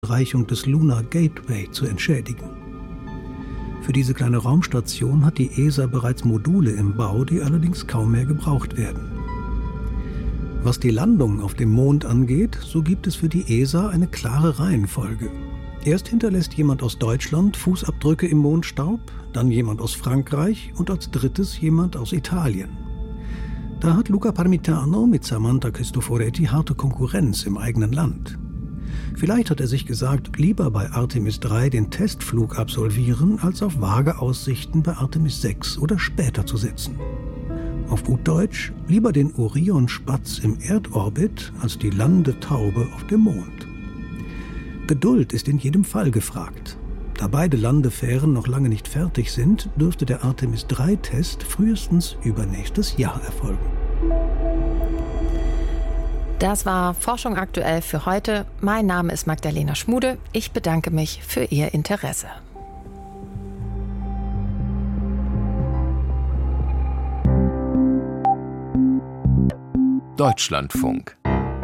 Erreichung des Lunar Gateway zu entschädigen. Für diese kleine Raumstation hat die ESA bereits Module im Bau, die allerdings kaum mehr gebraucht werden. Was die Landung auf dem Mond angeht, so gibt es für die ESA eine klare Reihenfolge. Erst hinterlässt jemand aus Deutschland Fußabdrücke im Mondstaub, dann jemand aus Frankreich und als drittes jemand aus Italien. Da hat Luca Parmitano mit Samantha Cristoforetti harte Konkurrenz im eigenen Land. Vielleicht hat er sich gesagt, lieber bei Artemis 3 den Testflug absolvieren, als auf vage Aussichten bei Artemis 6 oder später zu setzen. Auf gut Deutsch, lieber den Orion-Spatz im Erdorbit als die Landetaube auf dem Mond. Geduld ist in jedem Fall gefragt. Da beide Landefähren noch lange nicht fertig sind, dürfte der Artemis 3-Test frühestens übernächstes Jahr erfolgen. Das war Forschung aktuell für heute. Mein Name ist Magdalena Schmude. Ich bedanke mich für Ihr Interesse. Deutschlandfunk.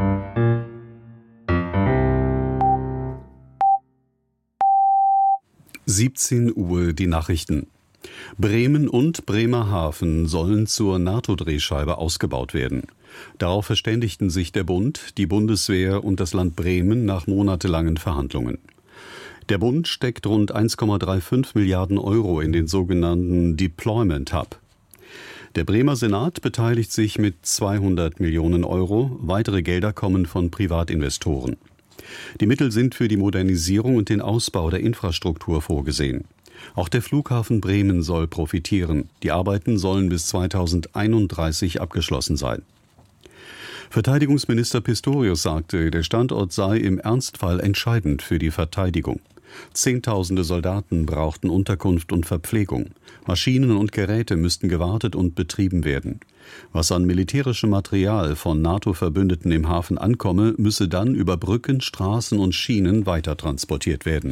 (17 Uhr) die Nachrichten. Bremen und Bremerhaven sollen zur NATO-Drehscheibe ausgebaut werden. Darauf verständigten sich der Bund, die Bundeswehr und das Land Bremen nach monatelangen Verhandlungen. Der Bund steckt rund 1,35 Milliarden Euro in den sogenannten Deployment Hub. Der Bremer Senat beteiligt sich mit 200 Millionen Euro. Weitere Gelder kommen von Privatinvestoren. Die Mittel sind für die Modernisierung und den Ausbau der Infrastruktur vorgesehen. Auch der Flughafen Bremen soll profitieren. Die Arbeiten sollen bis 2031 abgeschlossen sein. Verteidigungsminister Pistorius sagte, der Standort sei im Ernstfall entscheidend für die Verteidigung. Zehntausende Soldaten brauchten Unterkunft und Verpflegung. Maschinen und Geräte müssten gewartet und betrieben werden. Was an militärischem Material von NATO-Verbündeten im Hafen ankomme, müsse dann über Brücken, Straßen und Schienen weitertransportiert werden.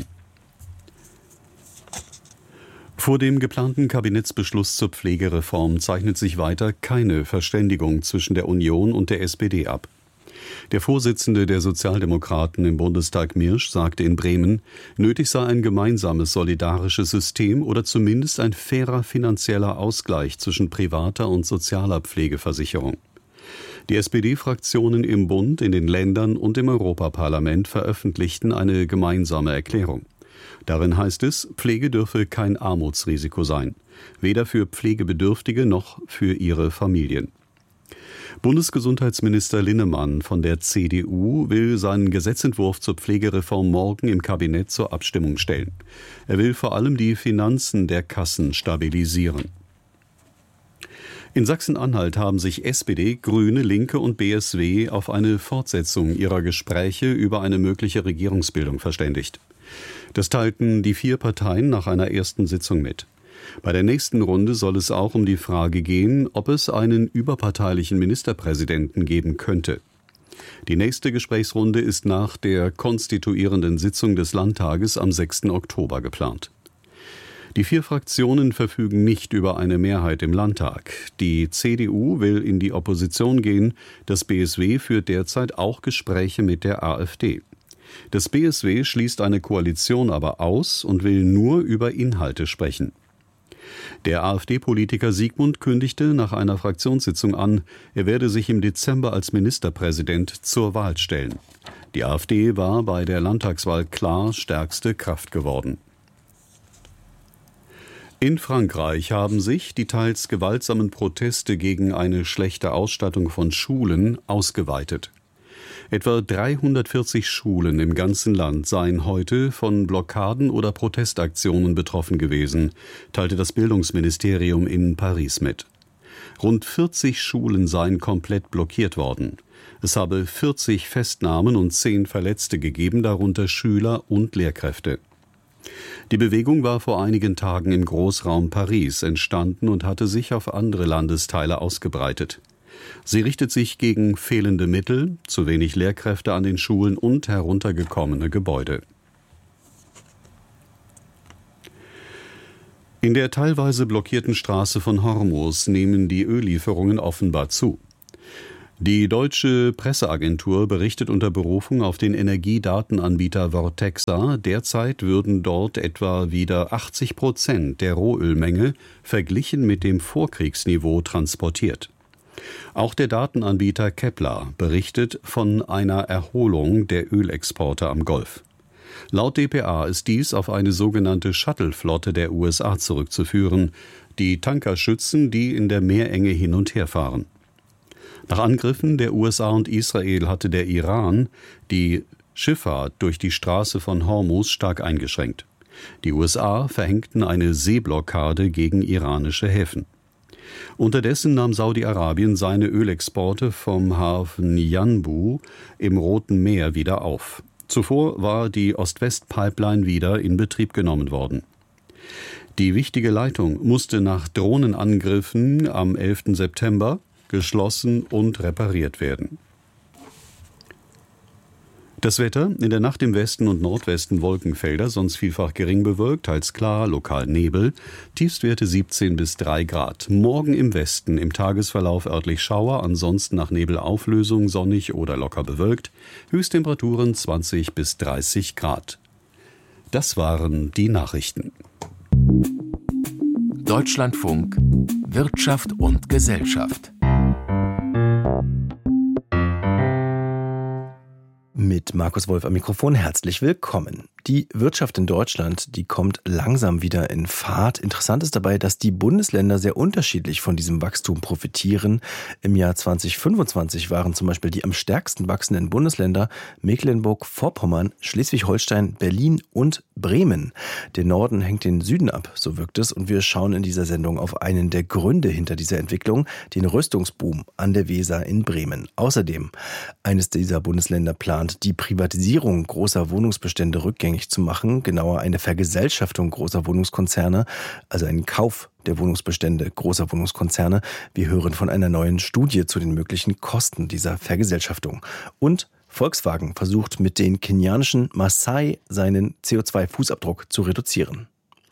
Vor dem geplanten Kabinettsbeschluss zur Pflegereform zeichnet sich weiter keine Verständigung zwischen der Union und der SPD ab. Der Vorsitzende der Sozialdemokraten im Bundestag Mirsch sagte in Bremen, nötig sei ein gemeinsames solidarisches System oder zumindest ein fairer finanzieller Ausgleich zwischen privater und sozialer Pflegeversicherung. Die SPD-Fraktionen im Bund, in den Ländern und im Europaparlament veröffentlichten eine gemeinsame Erklärung. Darin heißt es, Pflege dürfe kein Armutsrisiko sein, weder für Pflegebedürftige noch für ihre Familien. Bundesgesundheitsminister Linnemann von der CDU will seinen Gesetzentwurf zur Pflegereform morgen im Kabinett zur Abstimmung stellen. Er will vor allem die Finanzen der Kassen stabilisieren. In Sachsen-Anhalt haben sich SPD, Grüne, Linke und BSW auf eine Fortsetzung ihrer Gespräche über eine mögliche Regierungsbildung verständigt. Das teilten die 4 Parteien nach einer ersten Sitzung mit. Bei der nächsten Runde soll es auch um die Frage gehen, ob es einen überparteilichen Ministerpräsidenten geben könnte. Die nächste Gesprächsrunde ist nach der konstituierenden Sitzung des Landtages am 6. Oktober geplant. Die 4 Fraktionen verfügen nicht über eine Mehrheit im Landtag. Die CDU will in die Opposition gehen. Das BSW führt derzeit auch Gespräche mit der AfD. Das BSW schließt eine Koalition aber aus und will nur über Inhalte sprechen. Der AfD-Politiker Siegmund kündigte nach einer Fraktionssitzung an, er werde sich im Dezember als Ministerpräsident zur Wahl stellen. Die AfD war bei der Landtagswahl klar stärkste Kraft geworden. In Frankreich haben sich die teils gewaltsamen Proteste gegen eine schlechte Ausstattung von Schulen ausgeweitet. Etwa 340 Schulen im ganzen Land seien heute von Blockaden oder Protestaktionen betroffen gewesen, teilte das Bildungsministerium in Paris mit. Rund 40 Schulen seien komplett blockiert worden. Es habe 40 Festnahmen und 10 Verletzte gegeben, darunter Schüler und Lehrkräfte. Die Bewegung war vor einigen Tagen im Großraum Paris entstanden und hatte sich auf andere Landesteile ausgebreitet. Sie richtet sich gegen fehlende Mittel, zu wenig Lehrkräfte an den Schulen und heruntergekommene Gebäude. In der teilweise blockierten Straße von Hormuz nehmen die Öllieferungen offenbar zu. Die deutsche Presseagentur berichtet unter Berufung auf den Energiedatenanbieter Vortexa, derzeit würden dort etwa wieder 80% der Rohölmenge verglichen mit dem Vorkriegsniveau transportiert. Auch der Datenanbieter Kepler berichtet von einer Erholung der Ölexporte am Golf. Laut dpa ist dies auf eine sogenannte Shuttle-Flotte der USA zurückzuführen, die Tanker schützen, die in der Meerenge hin und her fahren. Nach Angriffen der USA und Israel hatte der Iran die Schifffahrt durch die Straße von Hormuz stark eingeschränkt. Die USA verhängten eine Seeblockade gegen iranische Häfen. Unterdessen nahm Saudi-Arabien seine Ölexporte vom Hafen Yanbu im Roten Meer wieder auf. Zuvor war die Ost-West-Pipeline wieder in Betrieb genommen worden. Die wichtige Leitung musste nach Drohnenangriffen am 11. September geschlossen und repariert werden. Das Wetter: in der Nacht im Westen und Nordwesten Wolkenfelder, sonst vielfach gering bewölkt, teils klar, lokal Nebel, Tiefstwerte 17 bis 3 Grad. Morgen im Westen im Tagesverlauf örtlich Schauer, ansonsten nach Nebelauflösung sonnig oder locker bewölkt, Höchsttemperaturen 20 bis 30 Grad. Das waren die Nachrichten. Deutschlandfunk Wirtschaft und Gesellschaft. Mit Markus Wolf am Mikrofon, herzlich willkommen. Die Wirtschaft in Deutschland, die kommt langsam wieder in Fahrt. Interessant ist dabei, dass die Bundesländer sehr unterschiedlich von diesem Wachstum profitieren. Im Jahr 2025 waren zum Beispiel die am stärksten wachsenden Bundesländer Mecklenburg-Vorpommern, Schleswig-Holstein, Berlin und Bremen. Der Norden hängt den Süden ab, so wirkt es. Und wir schauen in dieser Sendung auf einen der Gründe hinter dieser Entwicklung, den Rüstungsboom an der Weser in Bremen. Außerdem, eines dieser Bundesländer plant, die Privatisierung großer Wohnungsbestände rückgängig zu machen, genauer eine Vergesellschaftung großer Wohnungskonzerne, also einen Kauf der Wohnungsbestände großer Wohnungskonzerne. Wir hören von einer neuen Studie zu den möglichen Kosten dieser Vergesellschaftung. Und Volkswagen versucht mit den kenianischen Maasai seinen CO2-Fußabdruck zu reduzieren.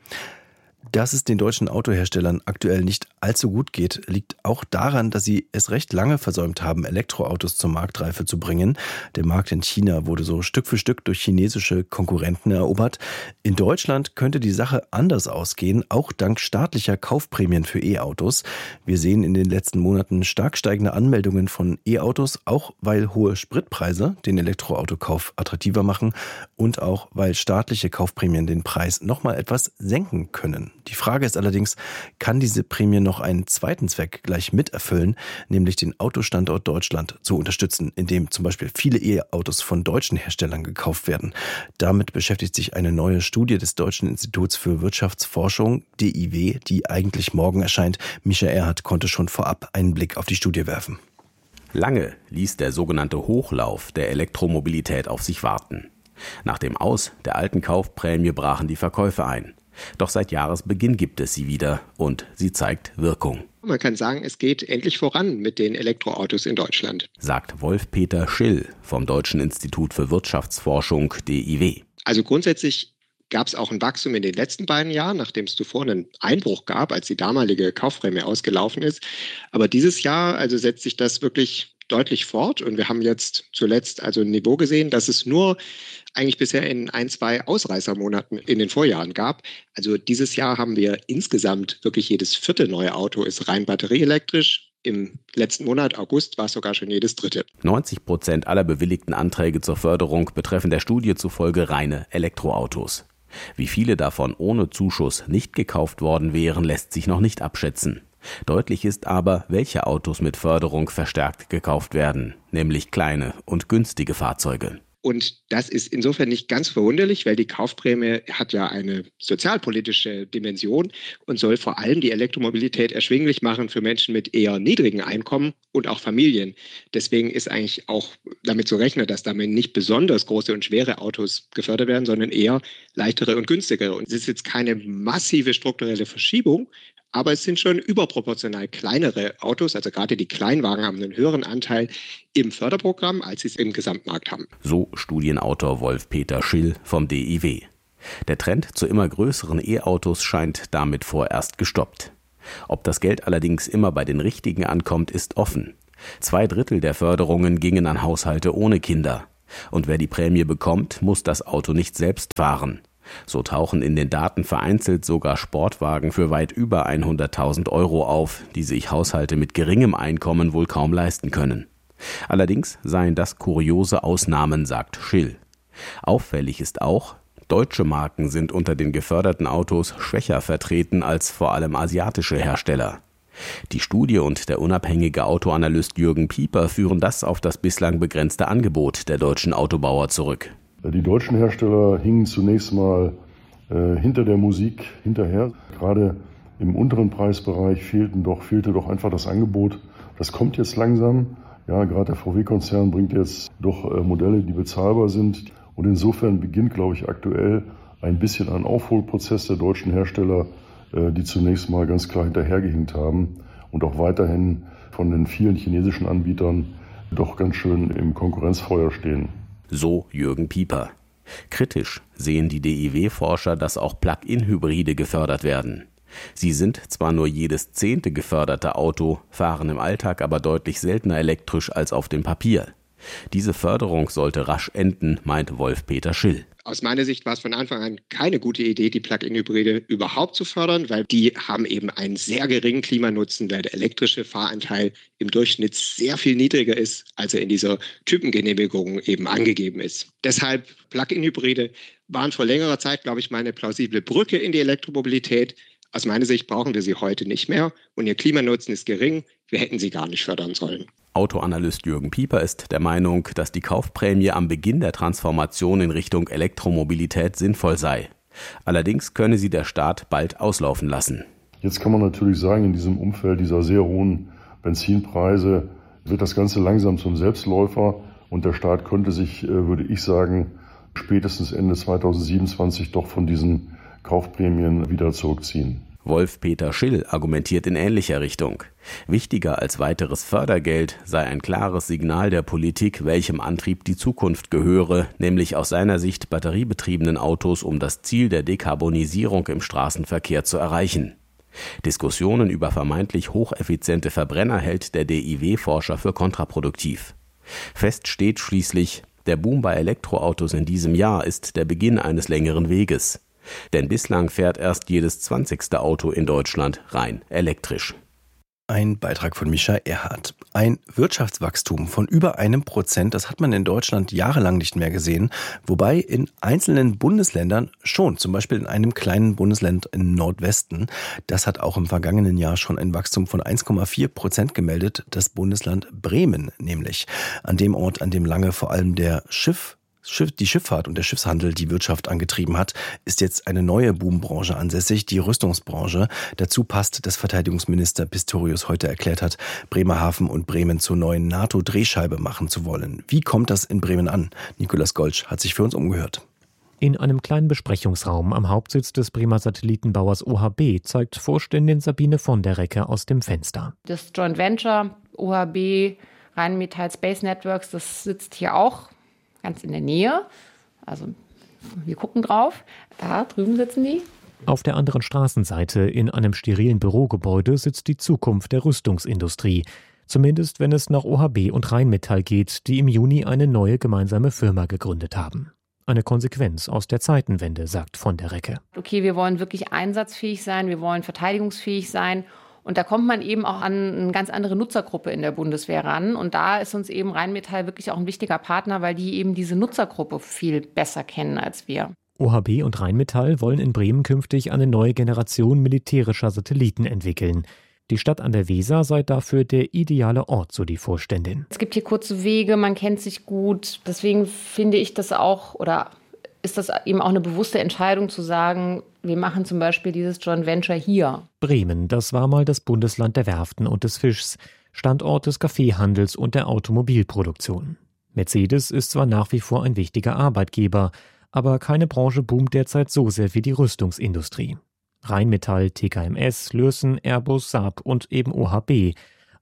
Dass es den deutschen Autoherstellern aktuell nicht allzu gut geht, liegt auch daran, dass sie es recht lange versäumt haben, Elektroautos zur Marktreife zu bringen. Der Markt in China wurde so Stück für Stück durch chinesische Konkurrenten erobert. In Deutschland könnte die Sache anders ausgehen, auch dank staatlicher Kaufprämien für E-Autos. Wir sehen in den letzten Monaten stark steigende Anmeldungen von E-Autos, auch weil hohe Spritpreise den Elektroautokauf attraktiver machen und auch weil staatliche Kaufprämien den Preis nochmal etwas senken können. Die Frage ist allerdings, kann diese Prämie noch einen zweiten Zweck gleich miterfüllen, nämlich den Autostandort Deutschland zu unterstützen, indem zum Beispiel viele E-Autos von deutschen Herstellern gekauft werden. Damit beschäftigt sich eine neue Studie des Deutschen Instituts für Wirtschaftsforschung, DIW, die eigentlich morgen erscheint. Mischa Erhardt konnte schon vorab einen Blick auf die Studie werfen. Lange ließ der sogenannte Hochlauf der Elektromobilität auf sich warten. Nach dem Aus der alten Kaufprämie brachen die Verkäufe ein. Doch seit Jahresbeginn gibt es sie wieder und sie zeigt Wirkung. Man kann sagen, es geht endlich voran mit den Elektroautos in Deutschland, sagt Wolf-Peter Schill vom Deutschen Institut für Wirtschaftsforschung, DIW. Also grundsätzlich gab es auch ein Wachstum in den letzten beiden Jahren, nachdem es zuvor einen Einbruch gab, als die damalige Kaufprämie ausgelaufen ist. Aber dieses Jahr also setzt sich das wirklich deutlich fort und wir haben jetzt zuletzt also ein Niveau gesehen, dass es nur eigentlich bisher in 1-2 Ausreißermonaten in den Vorjahren gab. Also dieses Jahr haben wir insgesamt wirklich jedes vierte neue Auto ist rein batterieelektrisch. Im letzten Monat, August, war es sogar schon jedes dritte. 90% aller bewilligten Anträge zur Förderung betreffen der Studie zufolge reine Elektroautos. Wie viele davon ohne Zuschuss nicht gekauft worden wären, lässt sich noch nicht abschätzen. Deutlich ist aber, welche Autos mit Förderung verstärkt gekauft werden, nämlich kleine und günstige Fahrzeuge. Und das ist insofern nicht ganz verwunderlich, weil die Kaufprämie hat ja eine sozialpolitische Dimension und soll vor allem die Elektromobilität erschwinglich machen für Menschen mit eher niedrigen Einkommen und auch Familien. Deswegen ist eigentlich auch damit zu rechnen, dass damit nicht besonders große und schwere Autos gefördert werden, sondern eher leichtere und günstigere. Und es ist jetzt keine massive strukturelle Verschiebung, aber es sind schon überproportional kleinere Autos, also gerade die Kleinwagen haben einen höheren Anteil im Förderprogramm, als sie es im Gesamtmarkt haben. So Studienautor Wolf-Peter Schill vom DIW. Der Trend zu immer größeren E-Autos scheint damit vorerst gestoppt. Ob das Geld allerdings immer bei den Richtigen ankommt, ist offen. 2/3 der Förderungen gingen an Haushalte ohne Kinder. Und wer die Prämie bekommt, muss das Auto nicht selbst fahren. So tauchen in den Daten vereinzelt sogar Sportwagen für weit über 100.000 € auf, die sich Haushalte mit geringem Einkommen wohl kaum leisten können. Allerdings seien das kuriose Ausnahmen, sagt Schill. Auffällig ist auch, deutsche Marken sind unter den geförderten Autos schwächer vertreten als vor allem asiatische Hersteller. Die Studie und der unabhängige Autoanalyst Jürgen Pieper führen das auf das bislang begrenzte Angebot der deutschen Autobauer zurück. Die deutschen Hersteller hingen zunächst mal hinter der Musik hinterher. Gerade im unteren Preisbereich fehlte doch einfach das Angebot. Das kommt jetzt langsam. Ja, gerade der VW-Konzern bringt jetzt doch Modelle, die bezahlbar sind. Und insofern beginnt, glaube ich, aktuell ein bisschen ein Aufholprozess der deutschen Hersteller, die zunächst mal ganz klar hinterhergehinkt haben und auch weiterhin von den vielen chinesischen Anbietern doch ganz schön im Konkurrenzfeuer stehen. So Jürgen Pieper. Kritisch sehen die DIW-Forscher, dass auch Plug-in-Hybride gefördert werden. Sie sind zwar nur jedes 10. geförderte Auto, fahren im Alltag aber deutlich seltener elektrisch als auf dem Papier. Diese Förderung sollte rasch enden, meint Wolf-Peter Schill. Aus meiner Sicht war es von Anfang an keine gute Idee, die Plug-in-Hybride überhaupt zu fördern, weil die haben eben einen sehr geringen Klimanutzen, weil der elektrische Fahranteil im Durchschnitt sehr viel niedriger ist, als er in dieser Typengenehmigung eben angegeben ist. Deshalb Plug-in-Hybride waren vor längerer Zeit, glaube ich, mal eine plausible Brücke in die Elektromobilität. Aus meiner Sicht brauchen wir sie heute nicht mehr und ihr Klimanutzen ist gering. Wir hätten sie gar nicht fördern sollen. Autoanalyst Jürgen Pieper ist der Meinung, dass die Kaufprämie am Beginn der Transformation in Richtung Elektromobilität sinnvoll sei. Allerdings könne sie der Staat bald auslaufen lassen. Jetzt kann man natürlich sagen, in diesem Umfeld dieser sehr hohen Benzinpreise wird das Ganze langsam zum Selbstläufer und der Staat könnte sich, würde ich sagen, spätestens Ende 2027 doch von diesen Kaufprämien wieder zurückziehen. Wolf-Peter Schill argumentiert in ähnlicher Richtung. Wichtiger als weiteres Fördergeld sei ein klares Signal der Politik, welchem Antrieb die Zukunft gehöre, nämlich aus seiner Sicht batteriebetriebenen Autos, um das Ziel der Dekarbonisierung im Straßenverkehr zu erreichen. Diskussionen über vermeintlich hocheffiziente Verbrenner hält der DIW-Forscher für kontraproduktiv. Fest steht schließlich, der Boom bei Elektroautos in diesem Jahr ist der Beginn eines längeren Weges. Denn bislang fährt erst jedes 20. Auto in Deutschland rein elektrisch. Ein Beitrag von Mischa Erhardt. Ein Wirtschaftswachstum von über 1%, das hat man in Deutschland jahrelang nicht mehr gesehen. Wobei in einzelnen Bundesländern schon, zum Beispiel in einem kleinen Bundesland im Nordwesten. Das hat auch im vergangenen Jahr schon ein Wachstum von 1,4% gemeldet. Das Bundesland Bremen nämlich. An dem Ort, an dem lange vor allem die Schifffahrt und der Schiffshandel die Wirtschaft angetrieben hat, ist jetzt eine neue Boombranche ansässig, die Rüstungsbranche. Dazu passt, dass Verteidigungsminister Pistorius heute erklärt hat, Bremerhaven und Bremen zur neuen NATO-Drehscheibe machen zu wollen. Wie kommt das in Bremen an? Nikolaus Goltsch hat sich für uns umgehört. In einem kleinen Besprechungsraum am Hauptsitz des Bremer Satellitenbauers OHB zeigt Vorständin Sabine von der Recke aus dem Fenster. Das Joint Venture OHB Rheinmetall Space Networks, das sitzt hier auch ganz in der Nähe. Also wir gucken drauf. Da drüben sitzen die. Auf der anderen Straßenseite in einem sterilen Bürogebäude sitzt die Zukunft der Rüstungsindustrie. Zumindest wenn es nach OHB und Rheinmetall geht, die im Juni eine neue gemeinsame Firma gegründet haben. Eine Konsequenz aus der Zeitenwende, sagt von der Recke. Okay, wir wollen wirklich einsatzfähig sein, wir wollen verteidigungsfähig sein. Und da kommt man eben auch an eine ganz andere Nutzergruppe in der Bundeswehr ran. Und da ist uns eben Rheinmetall wirklich auch ein wichtiger Partner, weil die eben diese Nutzergruppe viel besser kennen als wir. OHB und Rheinmetall wollen in Bremen künftig eine neue Generation militärischer Satelliten entwickeln. Die Stadt an der Weser sei dafür der ideale Ort, so die Vorständin. Es gibt hier kurze Wege, man kennt sich gut. Deswegen finde ich das auch, oder ist das eben auch eine bewusste Entscheidung zu sagen, wir machen zum Beispiel dieses Joint Venture hier. Bremen, das war mal das Bundesland der Werften und des Fischs, Standort des Kaffeehandels und der Automobilproduktion. Mercedes ist zwar nach wie vor ein wichtiger Arbeitgeber, aber keine Branche boomt derzeit so sehr wie die Rüstungsindustrie. Rheinmetall, TKMS, Lürssen, Airbus, Saab und eben OHB.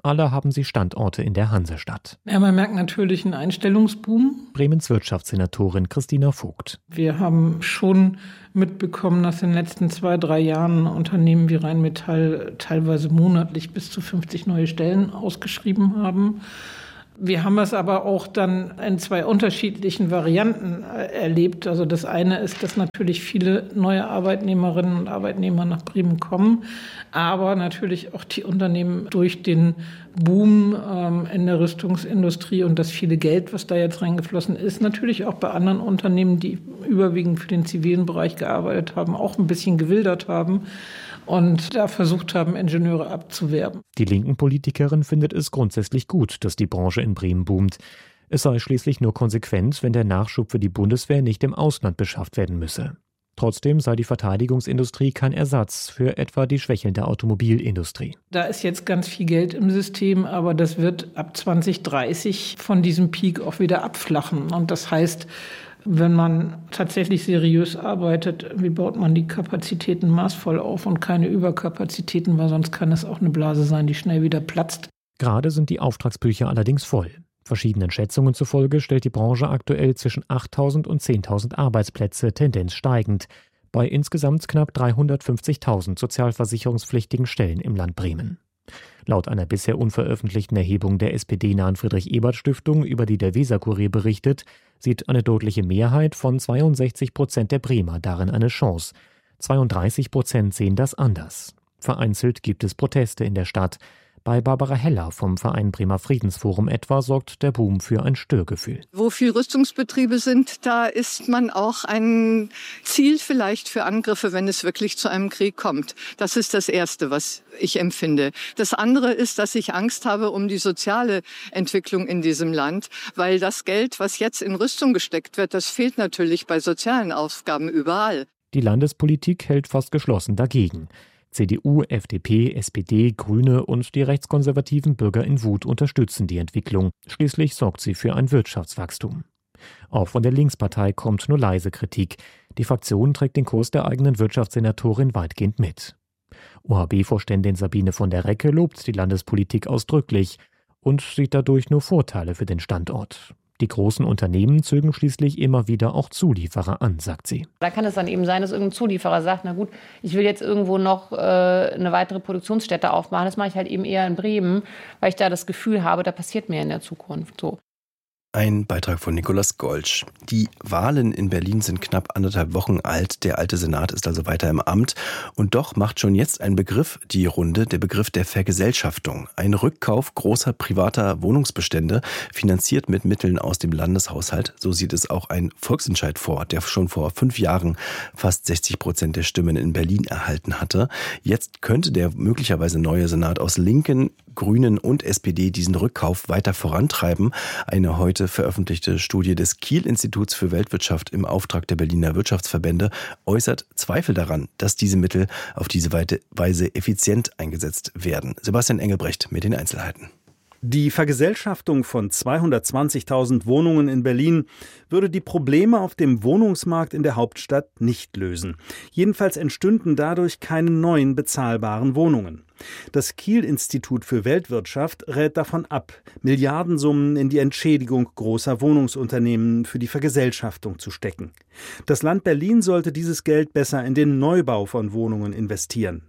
Alle haben sie Standorte in der Hansestadt. Ja, man merkt natürlich einen Einstellungsboom. Bremens Wirtschaftssenatorin Christina Vogt. Wir haben schon mitbekommen, dass in den letzten 2-3 Jahren Unternehmen wie Rheinmetall teilweise monatlich bis zu 50 neue Stellen ausgeschrieben haben. Wir haben es aber auch dann in 2 unterschiedlichen Varianten erlebt. Also das eine ist, dass natürlich viele neue Arbeitnehmerinnen und Arbeitnehmer nach Bremen kommen, aber natürlich auch die Unternehmen durch den Boom in der Rüstungsindustrie und das viele Geld, was da jetzt reingeflossen ist, natürlich auch bei anderen Unternehmen, die überwiegend für den zivilen Bereich gearbeitet haben, auch ein bisschen gewildert haben und da versucht haben, Ingenieure abzuwerben. Die linken Politikerin findet es grundsätzlich gut, dass die Branche in Bremen boomt. Es sei schließlich nur konsequent, wenn der Nachschub für die Bundeswehr nicht im Ausland beschafft werden müsse. Trotzdem sei die Verteidigungsindustrie kein Ersatz für etwa die schwächelnde Automobilindustrie. Da ist jetzt ganz viel Geld im System, aber das wird ab 2030 von diesem Peak auch wieder abflachen. Und das heißt, wenn man tatsächlich seriös arbeitet, wie baut man die Kapazitäten maßvoll auf und keine Überkapazitäten, weil sonst kann es auch eine Blase sein, die schnell wieder platzt. Gerade sind die Auftragsbücher allerdings voll. Verschiedenen Schätzungen zufolge stellt die Branche aktuell zwischen 8.000 und 10.000 Arbeitsplätze, Tendenz steigend, bei insgesamt knapp 350.000 sozialversicherungspflichtigen Stellen im Land Bremen. Laut einer bisher unveröffentlichten Erhebung der SPD-nahen Friedrich-Ebert-Stiftung, über die der Weser-Kurier berichtet, sieht eine deutliche Mehrheit von 62% der Bremer darin eine Chance. 32% sehen das anders. Vereinzelt gibt es Proteste in der Stadt. Bei Barbara Heller vom Verein Bremer Friedensforum etwa sorgt der Boom für ein Störgefühl. Wo viel Rüstungsbetriebe sind, da ist man auch ein Ziel vielleicht für Angriffe, wenn es wirklich zu einem Krieg kommt. Das ist das Erste, was ich empfinde. Das andere ist, dass ich Angst habe um die soziale Entwicklung in diesem Land, weil das Geld, was jetzt in Rüstung gesteckt wird, das fehlt natürlich bei sozialen Aufgaben überall. Die Landespolitik hält fast geschlossen dagegen. CDU, FDP, SPD, Grüne und die rechtskonservativen Bürger in Wut unterstützen die Entwicklung. Schließlich sorgt sie für ein Wirtschaftswachstum. Auch von der Linkspartei kommt nur leise Kritik. Die Fraktion trägt den Kurs der eigenen Wirtschaftssenatorin weitgehend mit. OHB-Vorständin Sabine von der Recke lobt die Landespolitik ausdrücklich und sieht dadurch nur Vorteile für den Standort. Die großen Unternehmen zögen schließlich immer wieder auch Zulieferer an, sagt sie. Da kann es dann eben sein, dass irgendein Zulieferer sagt, na gut, ich will jetzt irgendwo noch eine weitere Produktionsstätte aufmachen. Das mache ich halt eben eher in Bremen, weil ich da das Gefühl habe, da passiert mehr in der Zukunft. So. Ein Beitrag von Nikolaus Golsch. Die Wahlen in Berlin sind knapp 1,5 Wochen alt. Der alte Senat ist also weiter im Amt. Und doch macht schon jetzt ein Begriff die Runde, der Begriff der Vergesellschaftung. Ein Rückkauf großer privater Wohnungsbestände, finanziert mit Mitteln aus dem Landeshaushalt. So sieht es auch ein Volksentscheid vor, der schon vor 5 Jahren fast 60% der Stimmen in Berlin erhalten hatte. Jetzt könnte der möglicherweise neue Senat aus Linken, Grünen und SPD diesen Rückkauf weiter vorantreiben. Eine heute veröffentlichte Studie des Kiel-Instituts für Weltwirtschaft im Auftrag der Berliner Wirtschaftsverbände äußert Zweifel daran, dass diese Mittel auf diese Weise effizient eingesetzt werden. Sebastian Engelbrecht mit den Einzelheiten. Die Vergesellschaftung von 220.000 Wohnungen in Berlin würde die Probleme auf dem Wohnungsmarkt in der Hauptstadt nicht lösen. Jedenfalls entstünden dadurch keine neuen bezahlbaren Wohnungen. Das Kiel-Institut für Weltwirtschaft rät davon ab, Milliardensummen in die Entschädigung großer Wohnungsunternehmen für die Vergesellschaftung zu stecken. Das Land Berlin sollte dieses Geld besser in den Neubau von Wohnungen investieren.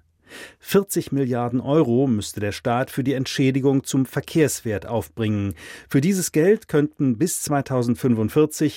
40 Milliarden Euro müsste der Staat für die Entschädigung zum Verkehrswert aufbringen. Für dieses Geld könnten bis 2045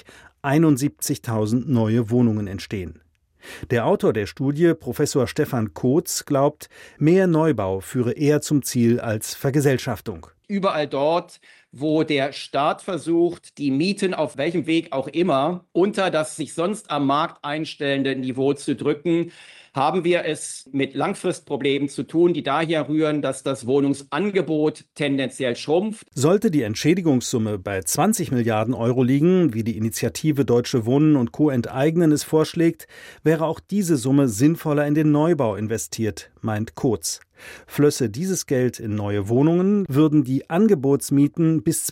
71.000 neue Wohnungen entstehen. Der Autor der Studie, Professor Stefan Kotz, glaubt, mehr Neubau führe eher zum Ziel als Vergesellschaftung. Überall dort, wo der Staat versucht, die Mieten auf welchem Weg auch immer unter das sich sonst am Markt einstellende Niveau zu drücken, haben wir es mit Langfristproblemen zu tun, die daher rühren, dass das Wohnungsangebot tendenziell schrumpft. Sollte die Entschädigungssumme bei 20 Milliarden Euro liegen, wie die Initiative Deutsche Wohnen und Co. enteignen es vorschlägt, wäre auch diese Summe sinnvoller in den Neubau investiert, meint Kotz. Flösse dieses Geld in neue Wohnungen, würden die Angebotsmieten bis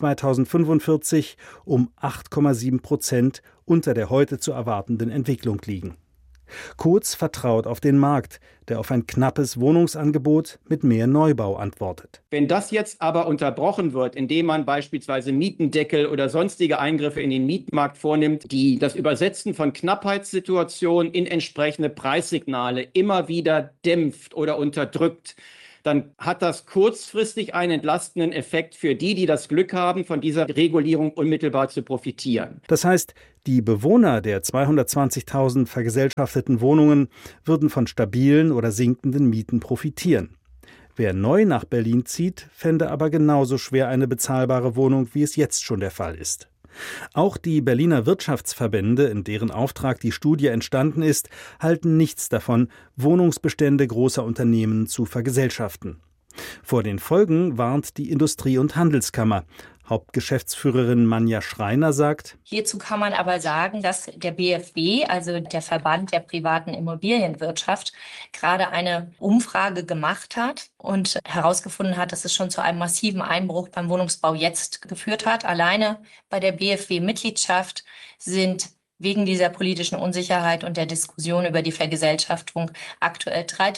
2045 um 8,7% unter der heute zu erwartenden Entwicklung liegen. Kurz vertraut auf den Markt, der auf ein knappes Wohnungsangebot mit mehr Neubau antwortet. Wenn das jetzt aber unterbrochen wird, indem man beispielsweise Mietendeckel oder sonstige Eingriffe in den Mietmarkt vornimmt, die das Übersetzen von Knappheitssituationen in entsprechende Preissignale immer wieder dämpft oder unterdrückt, dann hat das kurzfristig einen entlastenden Effekt für die das Glück haben, von dieser Regulierung unmittelbar zu profitieren. Das heißt, die Bewohner der 220.000 vergesellschafteten Wohnungen würden von stabilen oder sinkenden Mieten profitieren. Wer neu nach Berlin zieht, fände aber genauso schwer eine bezahlbare Wohnung, wie es jetzt schon der Fall ist. Auch die Berliner Wirtschaftsverbände, in deren Auftrag die Studie entstanden ist, halten nichts davon, Wohnungsbestände großer Unternehmen zu vergesellschaften. Vor den Folgen warnt die Industrie- und Handelskammer. Hauptgeschäftsführerin Manja Schreiner sagt: Hierzu kann man aber sagen, dass der BFW, also der Verband der privaten Immobilienwirtschaft, gerade eine Umfrage gemacht hat und herausgefunden hat, dass es schon zu einem massiven Einbruch beim Wohnungsbau jetzt geführt hat. Alleine bei der BFW-Mitgliedschaft sind wegen dieser politischen Unsicherheit und der Diskussion über die Vergesellschaftung aktuell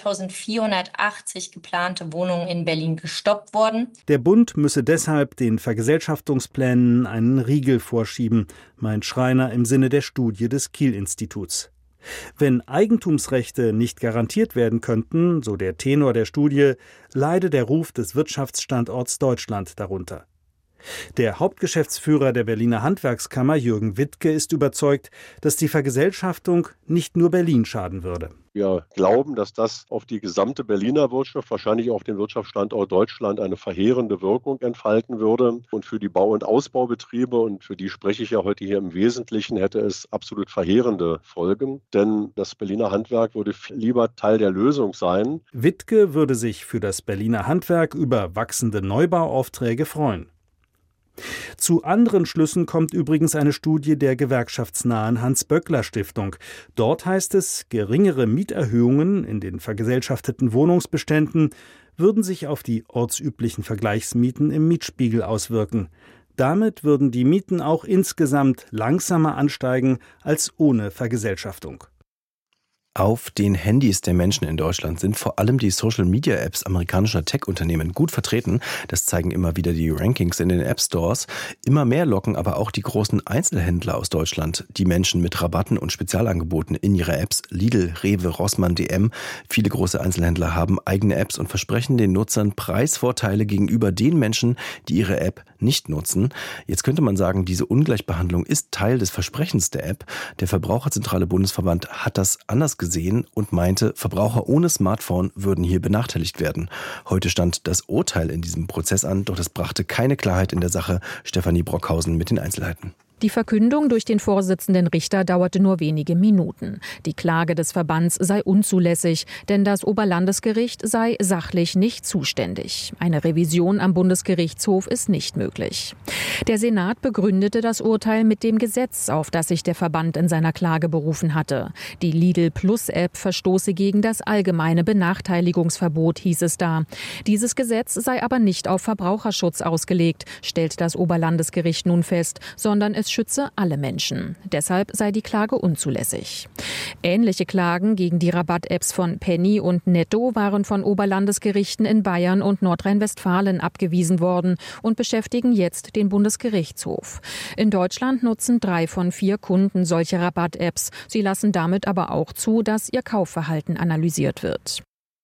3.480 geplante Wohnungen in Berlin gestoppt worden. Der Bund müsse deshalb den Vergesellschaftungsplänen einen Riegel vorschieben, meint Schreiner im Sinne der Studie des Kiel-Instituts. Wenn Eigentumsrechte nicht garantiert werden könnten, so der Tenor der Studie, leide der Ruf des Wirtschaftsstandorts Deutschland darunter. Der Hauptgeschäftsführer der Berliner Handwerkskammer, Jürgen Wittke, ist überzeugt, dass die Vergesellschaftung nicht nur Berlin schaden würde. Wir glauben, dass das auf die gesamte Berliner Wirtschaft, wahrscheinlich auch den Wirtschaftsstandort Deutschland, eine verheerende Wirkung entfalten würde. Und für die Bau- und Ausbaubetriebe, und für die spreche ich ja heute hier im Wesentlichen, hätte es absolut verheerende Folgen. Denn das Berliner Handwerk würde lieber Teil der Lösung sein. Wittke würde sich für das Berliner Handwerk über wachsende Neubauaufträge freuen. Zu anderen Schlüssen kommt übrigens eine Studie der gewerkschaftsnahen Hans-Böckler-Stiftung. Dort heißt es, geringere Mieterhöhungen in den vergesellschafteten Wohnungsbeständen würden sich auf die ortsüblichen Vergleichsmieten im Mietspiegel auswirken. Damit würden die Mieten auch insgesamt langsamer ansteigen als ohne Vergesellschaftung. Auf den Handys der Menschen in Deutschland sind vor allem die Social-Media-Apps amerikanischer Tech-Unternehmen gut vertreten. Das zeigen immer wieder die Rankings in den App-Stores. Immer mehr locken aber auch die großen Einzelhändler aus Deutschland die Menschen mit Rabatten und Spezialangeboten in ihre Apps. Lidl, Rewe, Rossmann, DM. Viele große Einzelhändler haben eigene Apps und versprechen den Nutzern Preisvorteile gegenüber den Menschen, die ihre App nicht nutzen. Jetzt könnte man sagen, diese Ungleichbehandlung ist Teil des Versprechens der App. Der Verbraucherzentrale Bundesverband hat das anders gesehen und meinte, Verbraucher ohne Smartphone würden hier benachteiligt werden. Heute stand das Urteil in diesem Prozess an, doch das brachte keine Klarheit in der Sache. Stefanie Brockhausen mit den Einzelheiten. Die Verkündung durch den Vorsitzenden Richter dauerte nur wenige Minuten. Die Klage des Verbands sei unzulässig, denn das Oberlandesgericht sei sachlich nicht zuständig. Eine Revision am Bundesgerichtshof ist nicht möglich. Der Senat begründete das Urteil mit dem Gesetz, auf das sich der Verband in seiner Klage berufen hatte. Die Lidl-Plus-App verstoße gegen das allgemeine Benachteiligungsverbot, hieß es da. Dieses Gesetz sei aber nicht auf Verbraucherschutz ausgelegt, stellt das Oberlandesgericht nun fest, sondern es schütze alle Menschen. Deshalb sei die Klage unzulässig. Ähnliche Klagen gegen die Rabatt-Apps von Penny und Netto waren von Oberlandesgerichten in Bayern und Nordrhein-Westfalen abgewiesen worden und beschäftigen jetzt den Bundesgerichtshof. In Deutschland nutzen 3 von 4 Kunden solche Rabatt-Apps. Sie lassen damit aber auch zu, dass ihr Kaufverhalten analysiert wird.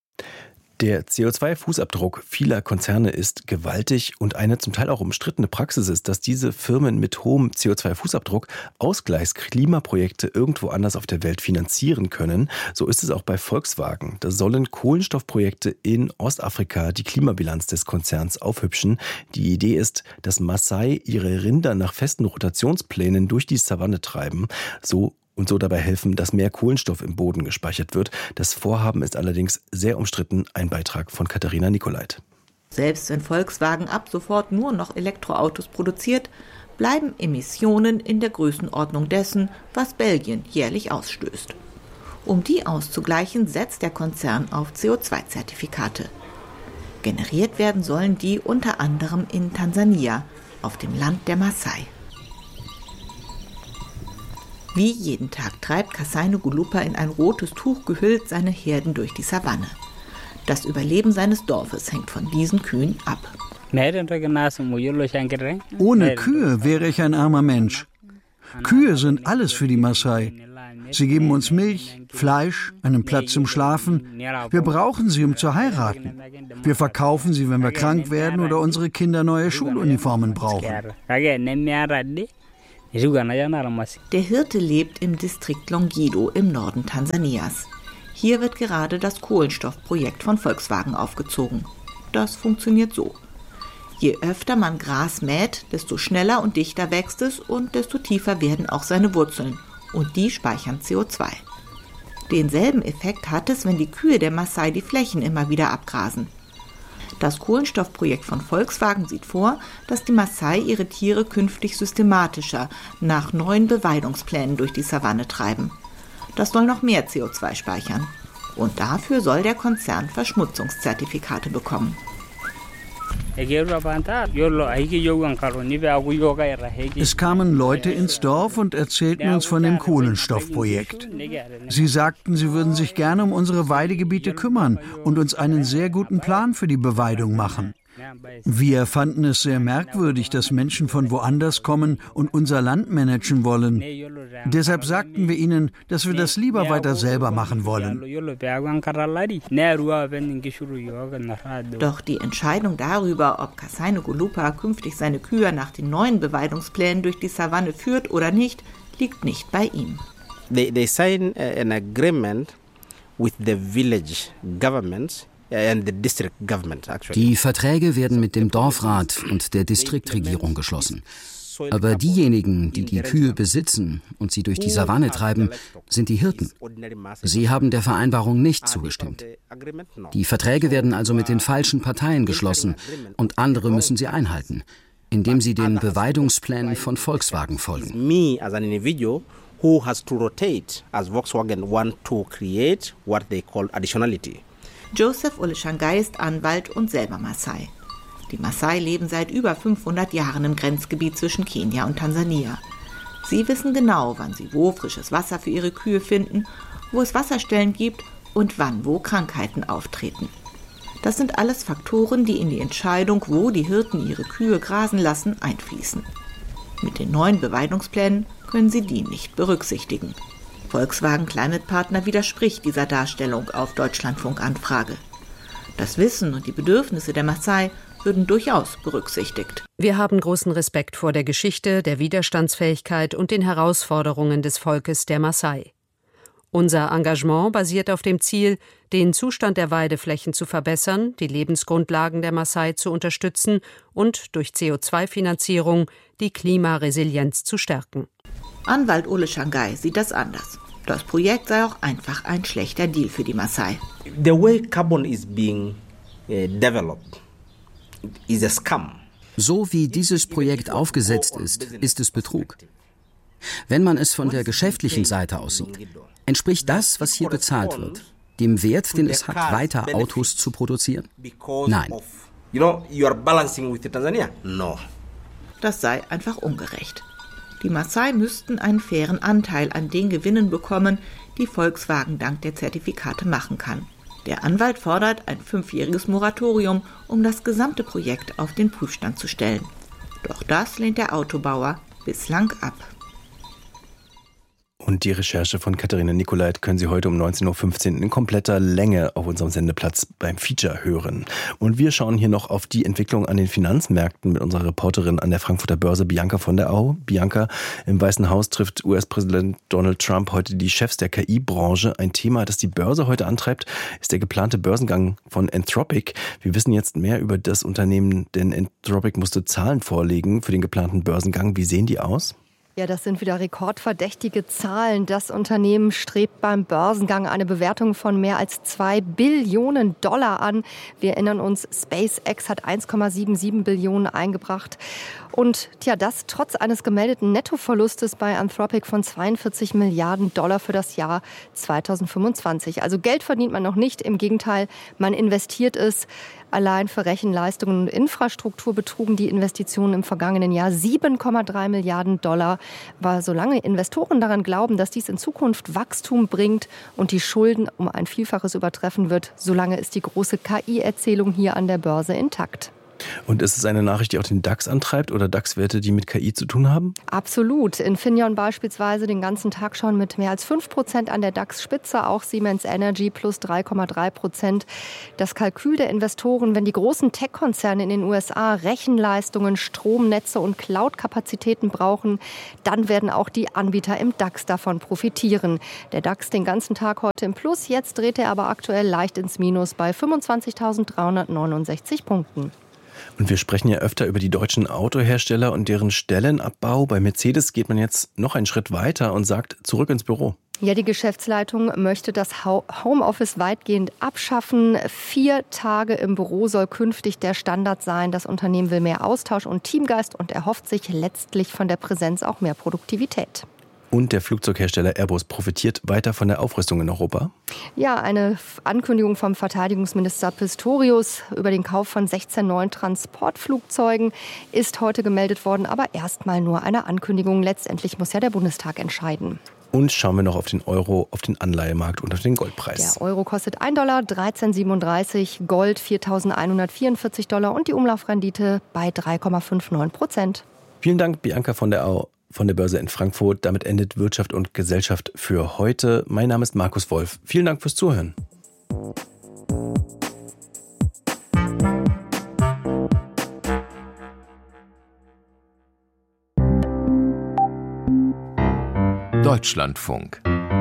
Der CO2-Fußabdruck vieler Konzerne ist gewaltig und eine zum Teil auch umstrittene Praxis ist, dass diese Firmen mit hohem CO2-Fußabdruck Ausgleichsklimaprojekte irgendwo anders auf der Welt finanzieren können. So ist es auch bei Volkswagen. Da sollen Kohlenstoffprojekte in Ostafrika die Klimabilanz des Konzerns aufhübschen. Die Idee ist, dass Maasai ihre Rinder nach festen Rotationsplänen durch die Savanne treiben, so dabei helfen, dass mehr Kohlenstoff im Boden gespeichert wird. Das Vorhaben ist allerdings sehr umstritten. Ein Beitrag von Katharina Nicolait. Selbst wenn Volkswagen ab sofort nur noch Elektroautos produziert, bleiben Emissionen in der Größenordnung dessen, was Belgien jährlich ausstößt. Um die auszugleichen, setzt der Konzern auf CO2-Zertifikate. Generiert werden sollen die unter anderem in Tansania, auf dem Land der Maasai. Wie jeden Tag treibt Kassaine Gulupa in ein rotes Tuch gehüllt seine Herden durch die Savanne. Das Überleben seines Dorfes hängt von diesen Kühen ab. Ohne Kühe wäre ich ein armer Mensch. Kühe sind alles für die Maasai. Sie geben uns Milch, Fleisch, einen Platz zum Schlafen. Wir brauchen sie, um zu heiraten. Wir verkaufen sie, wenn wir krank werden oder unsere Kinder neue Schuluniformen brauchen. Der Hirte lebt im Distrikt Longido im Norden Tansanias. Hier wird gerade das Kohlenstoffprojekt von Volkswagen aufgezogen. Das funktioniert so. Je öfter man Gras mäht, desto schneller und dichter wächst es und desto tiefer werden auch seine Wurzeln. Und die speichern CO2. Denselben Effekt hat es, wenn die Kühe der Maasai die Flächen immer wieder abgrasen. Das Kohlenstoffprojekt von Volkswagen sieht vor, dass die Maasai ihre Tiere künftig systematischer nach neuen Beweidungsplänen durch die Savanne treiben. Das soll noch mehr CO2 speichern. Und dafür soll der Konzern Verschmutzungszertifikate bekommen. Es kamen Leute ins Dorf und erzählten uns von dem Kohlenstoffprojekt. Sie sagten, sie würden sich gerne um unsere Weidegebiete kümmern und uns einen sehr guten Plan für die Beweidung machen. Wir fanden es sehr merkwürdig, dass Menschen von woanders kommen und unser Land managen wollen. Deshalb sagten wir ihnen, dass wir das lieber weiter selber machen wollen. Doch die Entscheidung darüber, ob Kassaine Gulupa künftig seine Kühe nach den neuen Beweidungsplänen durch die Savanne führt oder nicht, liegt nicht bei ihm. They sign an agreement with the village governments. Die Verträge werden mit dem Dorfrat und der Distriktregierung geschlossen. Aber diejenigen, die die Kühe besitzen und sie durch die Savanne treiben, sind die Hirten. Sie haben der Vereinbarung nicht zugestimmt. Die Verträge werden also mit den falschen Parteien geschlossen und andere müssen sie einhalten, indem sie den Beweidungsplänen von Volkswagen folgen. Who has to rotate as Volkswagen want to create what they call additionality. Joseph Oleshangai ist Anwalt und selber Maasai. Die Maasai leben seit über 500 Jahren im Grenzgebiet zwischen Kenia und Tansania. Sie wissen genau, wann sie wo frisches Wasser für ihre Kühe finden, wo es Wasserstellen gibt und wann wo Krankheiten auftreten. Das sind alles Faktoren, die in die Entscheidung, wo die Hirten ihre Kühe grasen lassen, einfließen. Mit den neuen Beweidungsplänen können sie die nicht berücksichtigen. Volkswagen Climate Partner widerspricht dieser Darstellung auf Deutschlandfunk-Anfrage. Das Wissen und die Bedürfnisse der Maasai würden durchaus berücksichtigt. Wir haben großen Respekt vor der Geschichte, der Widerstandsfähigkeit und den Herausforderungen des Volkes der Maasai. Unser Engagement basiert auf dem Ziel, den Zustand der Weideflächen zu verbessern, die Lebensgrundlagen der Maasai zu unterstützen und durch CO2-Finanzierung die Klimaresilienz zu stärken. Anwalt Oleshangai sieht das anders. Das Projekt sei auch einfach ein schlechter Deal für die Maasai. The way carbon is being developed is a scam. So wie dieses Projekt aufgesetzt ist, ist es Betrug. Wenn man es von der geschäftlichen Seite aus sieht, entspricht das, was hier bezahlt wird, dem Wert, den es hat, weiter Autos zu produzieren? Nein. Das sei einfach ungerecht. Die Maasai müssten einen fairen Anteil an den Gewinnen bekommen, die Volkswagen dank der Zertifikate machen kann. Der Anwalt fordert ein 5-jähriges Moratorium, um das gesamte Projekt auf den Prüfstand zu stellen. Doch das lehnt der Autobauer bislang ab. Und die Recherche von Katharina Nicolait können Sie heute um 19.15 Uhr in kompletter Länge auf unserem Sendeplatz beim Feature hören. Und wir schauen hier noch auf die Entwicklung an den Finanzmärkten mit unserer Reporterin an der Frankfurter Börse, Bianca von der Au. Bianca, im Weißen Haus trifft US-Präsident Donald Trump heute die Chefs der KI-Branche. Ein Thema, das die Börse heute antreibt, ist der geplante Börsengang von Anthropic. Wir wissen jetzt mehr über das Unternehmen, denn Anthropic musste Zahlen vorlegen für den geplanten Börsengang. Wie sehen die aus? Ja, das sind wieder rekordverdächtige Zahlen. Das Unternehmen strebt beim Börsengang eine Bewertung von mehr als $2 Billionen an. Wir erinnern uns, SpaceX hat 1,77 Billionen eingebracht. Und das trotz eines gemeldeten Nettoverlustes bei Anthropic von $42 Milliarden für das Jahr 2025. Also Geld verdient man noch nicht, im Gegenteil, man investiert es. Allein für Rechenleistungen und Infrastruktur betrugen die Investitionen im vergangenen Jahr 7,3 Milliarden $. Aber solange Investoren daran glauben, dass dies in Zukunft Wachstum bringt und die Schulden um ein Vielfaches übertreffen wird, solange ist die große KI-Erzählung hier an der Börse intakt. Und ist es eine Nachricht, die auch den DAX antreibt oder DAX-Werte, die mit KI zu tun haben? Absolut. Infineon beispielsweise den ganzen Tag schon mit mehr als 5% an der DAX-Spitze, auch Siemens Energy plus 3,3%. Das Kalkül der Investoren, wenn die großen Tech-Konzerne in den USA Rechenleistungen, Stromnetze und Cloud-Kapazitäten brauchen, dann werden auch die Anbieter im DAX davon profitieren. Der DAX den ganzen Tag heute im Plus, jetzt dreht er aber aktuell leicht ins Minus bei 25.369 Punkten. Und wir sprechen ja öfter über die deutschen Autohersteller und deren Stellenabbau. Bei Mercedes geht man jetzt noch einen Schritt weiter und sagt, zurück ins Büro. Ja, die Geschäftsleitung möchte das Homeoffice weitgehend abschaffen. 4 Tage im Büro soll künftig der Standard sein. Das Unternehmen will mehr Austausch und Teamgeist und erhofft sich letztlich von der Präsenz auch mehr Produktivität. Und der Flugzeughersteller Airbus profitiert weiter von der Aufrüstung in Europa? Ja, eine Ankündigung vom Verteidigungsminister Pistorius über den Kauf von 16 neuen Transportflugzeugen ist heute gemeldet worden, aber erstmal nur eine Ankündigung. Letztendlich muss ja der Bundestag entscheiden. Und schauen wir noch auf den Euro, auf den Anleihemarkt und auf den Goldpreis. Der Euro kostet $1, 13,37, Gold $4.144 und die Umlaufrendite bei 3,59%. Vielen Dank, Bianca von der Börse in Frankfurt. Damit endet Wirtschaft und Gesellschaft für heute. Mein Name ist Markus Wolf. Vielen Dank fürs Zuhören. Deutschlandfunk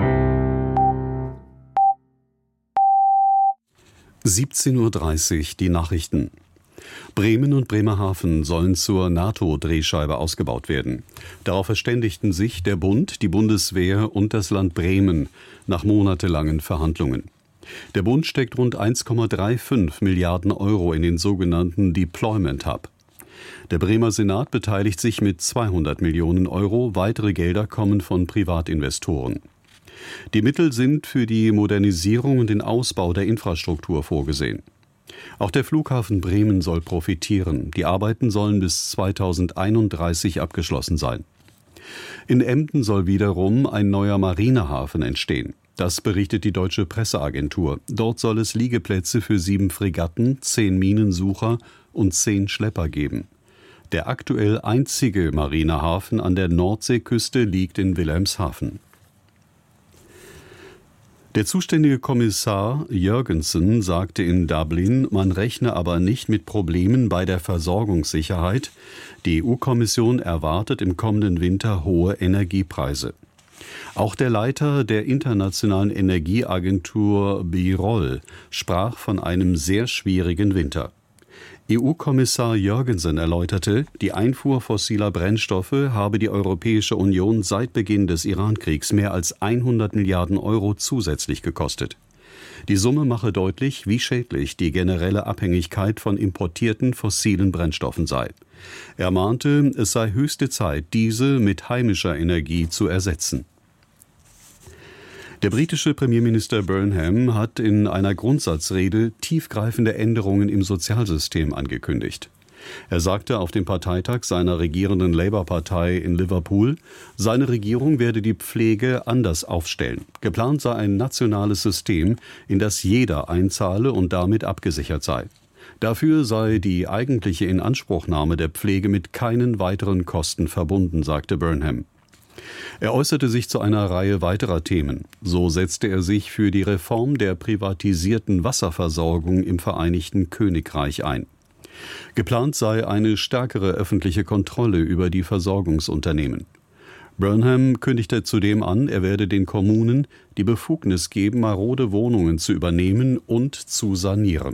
17:30 Uhr die Nachrichten. Bremen und Bremerhaven sollen zur NATO-Drehscheibe ausgebaut werden. Darauf verständigten sich der Bund, die Bundeswehr und das Land Bremen nach monatelangen Verhandlungen. Der Bund steckt rund 1,35 Milliarden Euro in den sogenannten Deployment Hub. Der Bremer Senat beteiligt sich mit 200 Millionen Euro. Weitere Gelder kommen von Privatinvestoren. Die Mittel sind für die Modernisierung und den Ausbau der Infrastruktur vorgesehen. Auch der Flughafen Bremen soll profitieren. Die Arbeiten sollen bis 2031 abgeschlossen sein. In Emden soll wiederum ein neuer Marinehafen entstehen. Das berichtet die Deutsche Presseagentur. Dort soll es Liegeplätze für 7 Fregatten, 10 Minensucher und 10 Schlepper geben. Der aktuell einzige Marinehafen an der Nordseeküste liegt in Wilhelmshaven. Der zuständige Kommissar Jørgensen sagte in Dublin, man rechne aber nicht mit Problemen bei der Versorgungssicherheit. Die EU-Kommission erwartet im kommenden Winter hohe Energiepreise. Auch der Leiter der internationalen Energieagentur Birol sprach von einem sehr schwierigen Winter. EU-Kommissar Jørgensen erläuterte, die Einfuhr fossiler Brennstoffe habe die Europäische Union seit Beginn des Iran-Kriegs mehr als 100 Milliarden Euro zusätzlich gekostet. Die Summe mache deutlich, wie schädlich die generelle Abhängigkeit von importierten fossilen Brennstoffen sei. Er mahnte, es sei höchste Zeit, diese mit heimischer Energie zu ersetzen. Der britische Premierminister Burnham hat in einer Grundsatzrede tiefgreifende Änderungen im Sozialsystem angekündigt. Er sagte auf dem Parteitag seiner regierenden Labour-Partei in Liverpool, seine Regierung werde die Pflege anders aufstellen. Geplant sei ein nationales System, in das jeder einzahle und damit abgesichert sei. Dafür sei die eigentliche Inanspruchnahme der Pflege mit keinen weiteren Kosten verbunden, sagte Burnham. Er äußerte sich zu einer Reihe weiterer Themen. So setzte er sich für die Reform der privatisierten Wasserversorgung im Vereinigten Königreich ein. Geplant sei eine stärkere öffentliche Kontrolle über die Versorgungsunternehmen. Burnham kündigte zudem an, er werde den Kommunen die Befugnis geben, marode Wohnungen zu übernehmen und zu sanieren.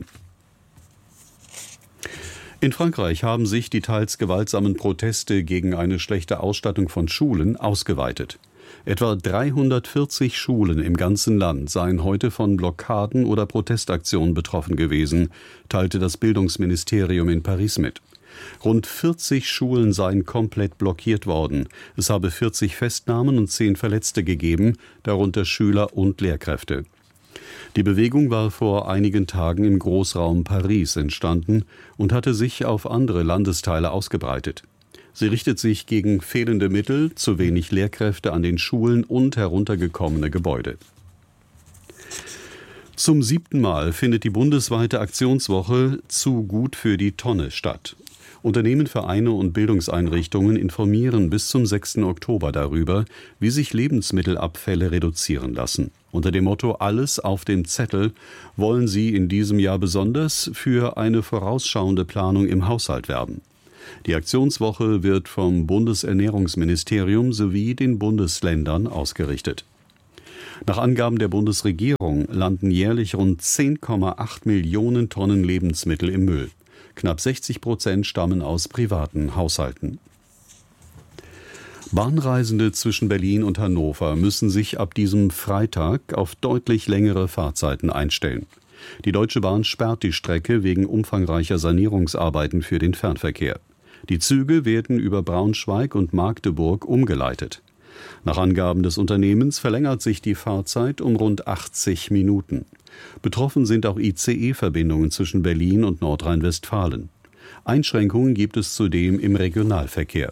In Frankreich haben sich die teils gewaltsamen Proteste gegen eine schlechte Ausstattung von Schulen ausgeweitet. Etwa 340 Schulen im ganzen Land seien heute von Blockaden oder Protestaktionen betroffen gewesen, teilte das Bildungsministerium in Paris mit. Rund 40 Schulen seien komplett blockiert worden. Es habe 40 Festnahmen und 10 Verletzte gegeben, darunter Schüler und Lehrkräfte. Die Bewegung war vor einigen Tagen im Großraum Paris entstanden und hatte sich auf andere Landesteile ausgebreitet. Sie richtet sich gegen fehlende Mittel, zu wenig Lehrkräfte an den Schulen und heruntergekommene Gebäude. Zum 7. Mal findet die bundesweite Aktionswoche Zu gut für die Tonne statt. Unternehmen, Vereine und Bildungseinrichtungen informieren bis zum 6. Oktober darüber, wie sich Lebensmittelabfälle reduzieren lassen. Unter dem Motto »Alles auf dem Zettel« wollen sie in diesem Jahr besonders für eine vorausschauende Planung im Haushalt werben. Die Aktionswoche wird vom Bundesernährungsministerium sowie den Bundesländern ausgerichtet. Nach Angaben der Bundesregierung landen jährlich rund 10,8 Millionen Tonnen Lebensmittel im Müll. Knapp 60% stammen aus privaten Haushalten. Bahnreisende zwischen Berlin und Hannover müssen sich ab diesem Freitag auf deutlich längere Fahrzeiten einstellen. Die Deutsche Bahn sperrt die Strecke wegen umfangreicher Sanierungsarbeiten für den Fernverkehr. Die Züge werden über Braunschweig und Magdeburg umgeleitet. Nach Angaben des Unternehmens verlängert sich die Fahrzeit um rund 80 Minuten. Betroffen sind auch ICE-Verbindungen zwischen Berlin und Nordrhein-Westfalen. Einschränkungen gibt es zudem im Regionalverkehr.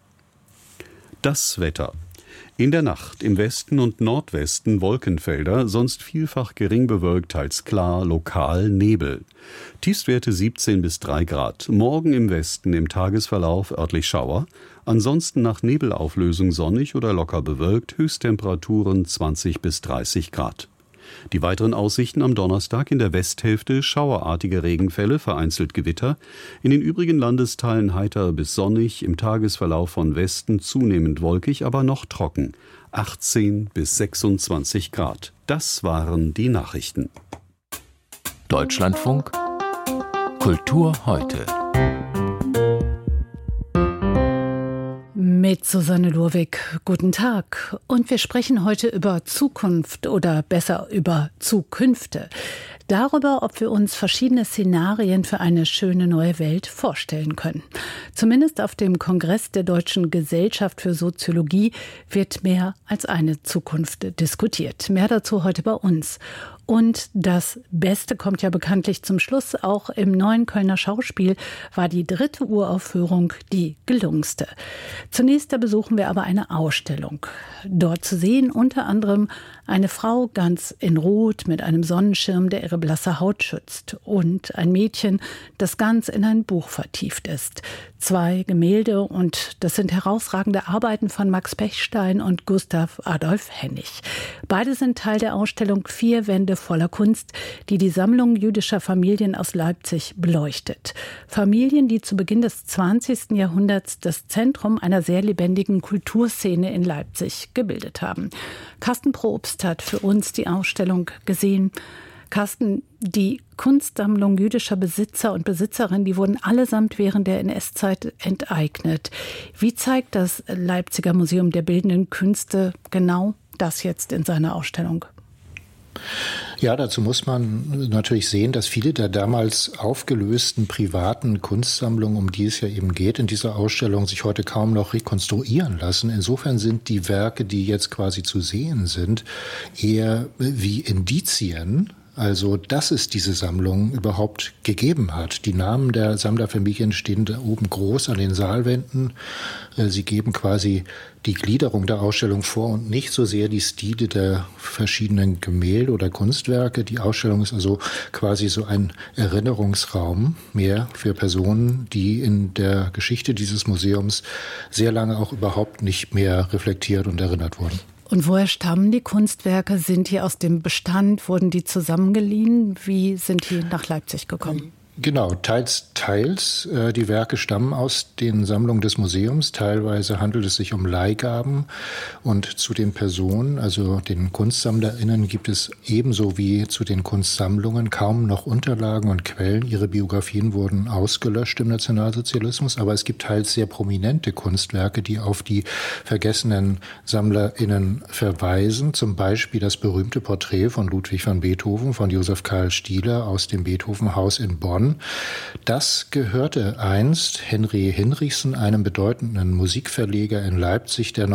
Das Wetter. In der Nacht im Westen und Nordwesten Wolkenfelder, sonst vielfach gering bewölkt, teils klar, lokal Nebel. Tiefstwerte 17 bis 3 Grad. Morgen im Westen im Tagesverlauf örtlich Schauer. Ansonsten nach Nebelauflösung sonnig oder locker bewölkt, Höchsttemperaturen 20 bis 30 Grad. Die weiteren Aussichten am Donnerstag: in der Westhälfte schauerartige Regenfälle, vereinzelt Gewitter. In den übrigen Landesteilen heiter bis sonnig, im Tagesverlauf von Westen zunehmend wolkig, aber noch trocken. 18 bis 26 Grad. Das waren die Nachrichten. Deutschlandfunk Kultur heute. Mit Susanne Lurwig, guten Tag. Und wir sprechen heute über Zukunft oder besser über Zukünfte. Darüber, ob wir uns verschiedene Szenarien für eine schöne neue Welt vorstellen können. Zumindest auf dem Kongress der Deutschen Gesellschaft für Soziologie wird mehr als eine Zukunft diskutiert. Mehr dazu heute bei uns. Und das Beste kommt ja bekanntlich zum Schluss. Auch im Neuen Kölner Schauspiel war die 3. Uraufführung die gelungenste. Zunächst besuchen wir aber eine Ausstellung. Dort zu sehen unter anderem eine Frau ganz in Rot mit einem Sonnenschirm, der ihre blasse Haut schützt. Und ein Mädchen, das ganz in ein Buch vertieft ist. 2 Gemälde, und das sind herausragende Arbeiten von Max Pechstein und Gustav Adolf Hennig. Beide sind Teil der Ausstellung 4 Wände voller Kunst, die die Sammlung jüdischer Familien aus Leipzig beleuchtet. Familien, die zu Beginn des 20. Jahrhunderts das Zentrum einer sehr lebendigen Kulturszene in Leipzig gebildet haben. Carsten Probst hat für uns die Ausstellung gesehen. Carsten, die Kunstsammlung jüdischer Besitzer und Besitzerinnen, die wurden allesamt während der NS-Zeit enteignet. Wie zeigt das Leipziger Museum der Bildenden Künste genau das jetzt in seiner Ausstellung? Ja, dazu muss man natürlich sehen, dass viele der damals aufgelösten privaten Kunstsammlungen, um die es ja eben geht in dieser Ausstellung, sich heute kaum noch rekonstruieren lassen. Insofern sind die Werke, die jetzt quasi zu sehen sind, eher wie Indizien, also dass es diese Sammlung überhaupt gegeben hat. Die Namen der Sammlerfamilien stehen da oben groß an den Saalwänden. Sie geben quasi die Gliederung der Ausstellung vor und nicht so sehr die Stile der verschiedenen Gemälde oder Kunstwerke. Die Ausstellung ist also quasi so ein Erinnerungsraum mehr für Personen, die in der Geschichte dieses Museums sehr lange auch überhaupt nicht mehr reflektiert und erinnert wurden. Und woher stammen die Kunstwerke? Sind die aus dem Bestand? Wurden die zusammengeliehen? Wie sind die nach Leipzig gekommen? Genau, teils. Die Werke stammen aus den Sammlungen des Museums. Teilweise handelt es sich um Leihgaben. Und zu den Personen, also den KunstsammlerInnen, gibt es ebenso wie zu den Kunstsammlungen kaum noch Unterlagen und Quellen. Ihre Biografien wurden ausgelöscht im Nationalsozialismus. Aber es gibt teils sehr prominente Kunstwerke, die auf die vergessenen SammlerInnen verweisen. Zum Beispiel das berühmte Porträt von Ludwig van Beethoven von Joseph Karl Stieler aus dem Beethovenhaus in Bonn. kann. Das gehörte einst Henry Hinrichsen, einem bedeutenden Musikverleger in Leipzig, der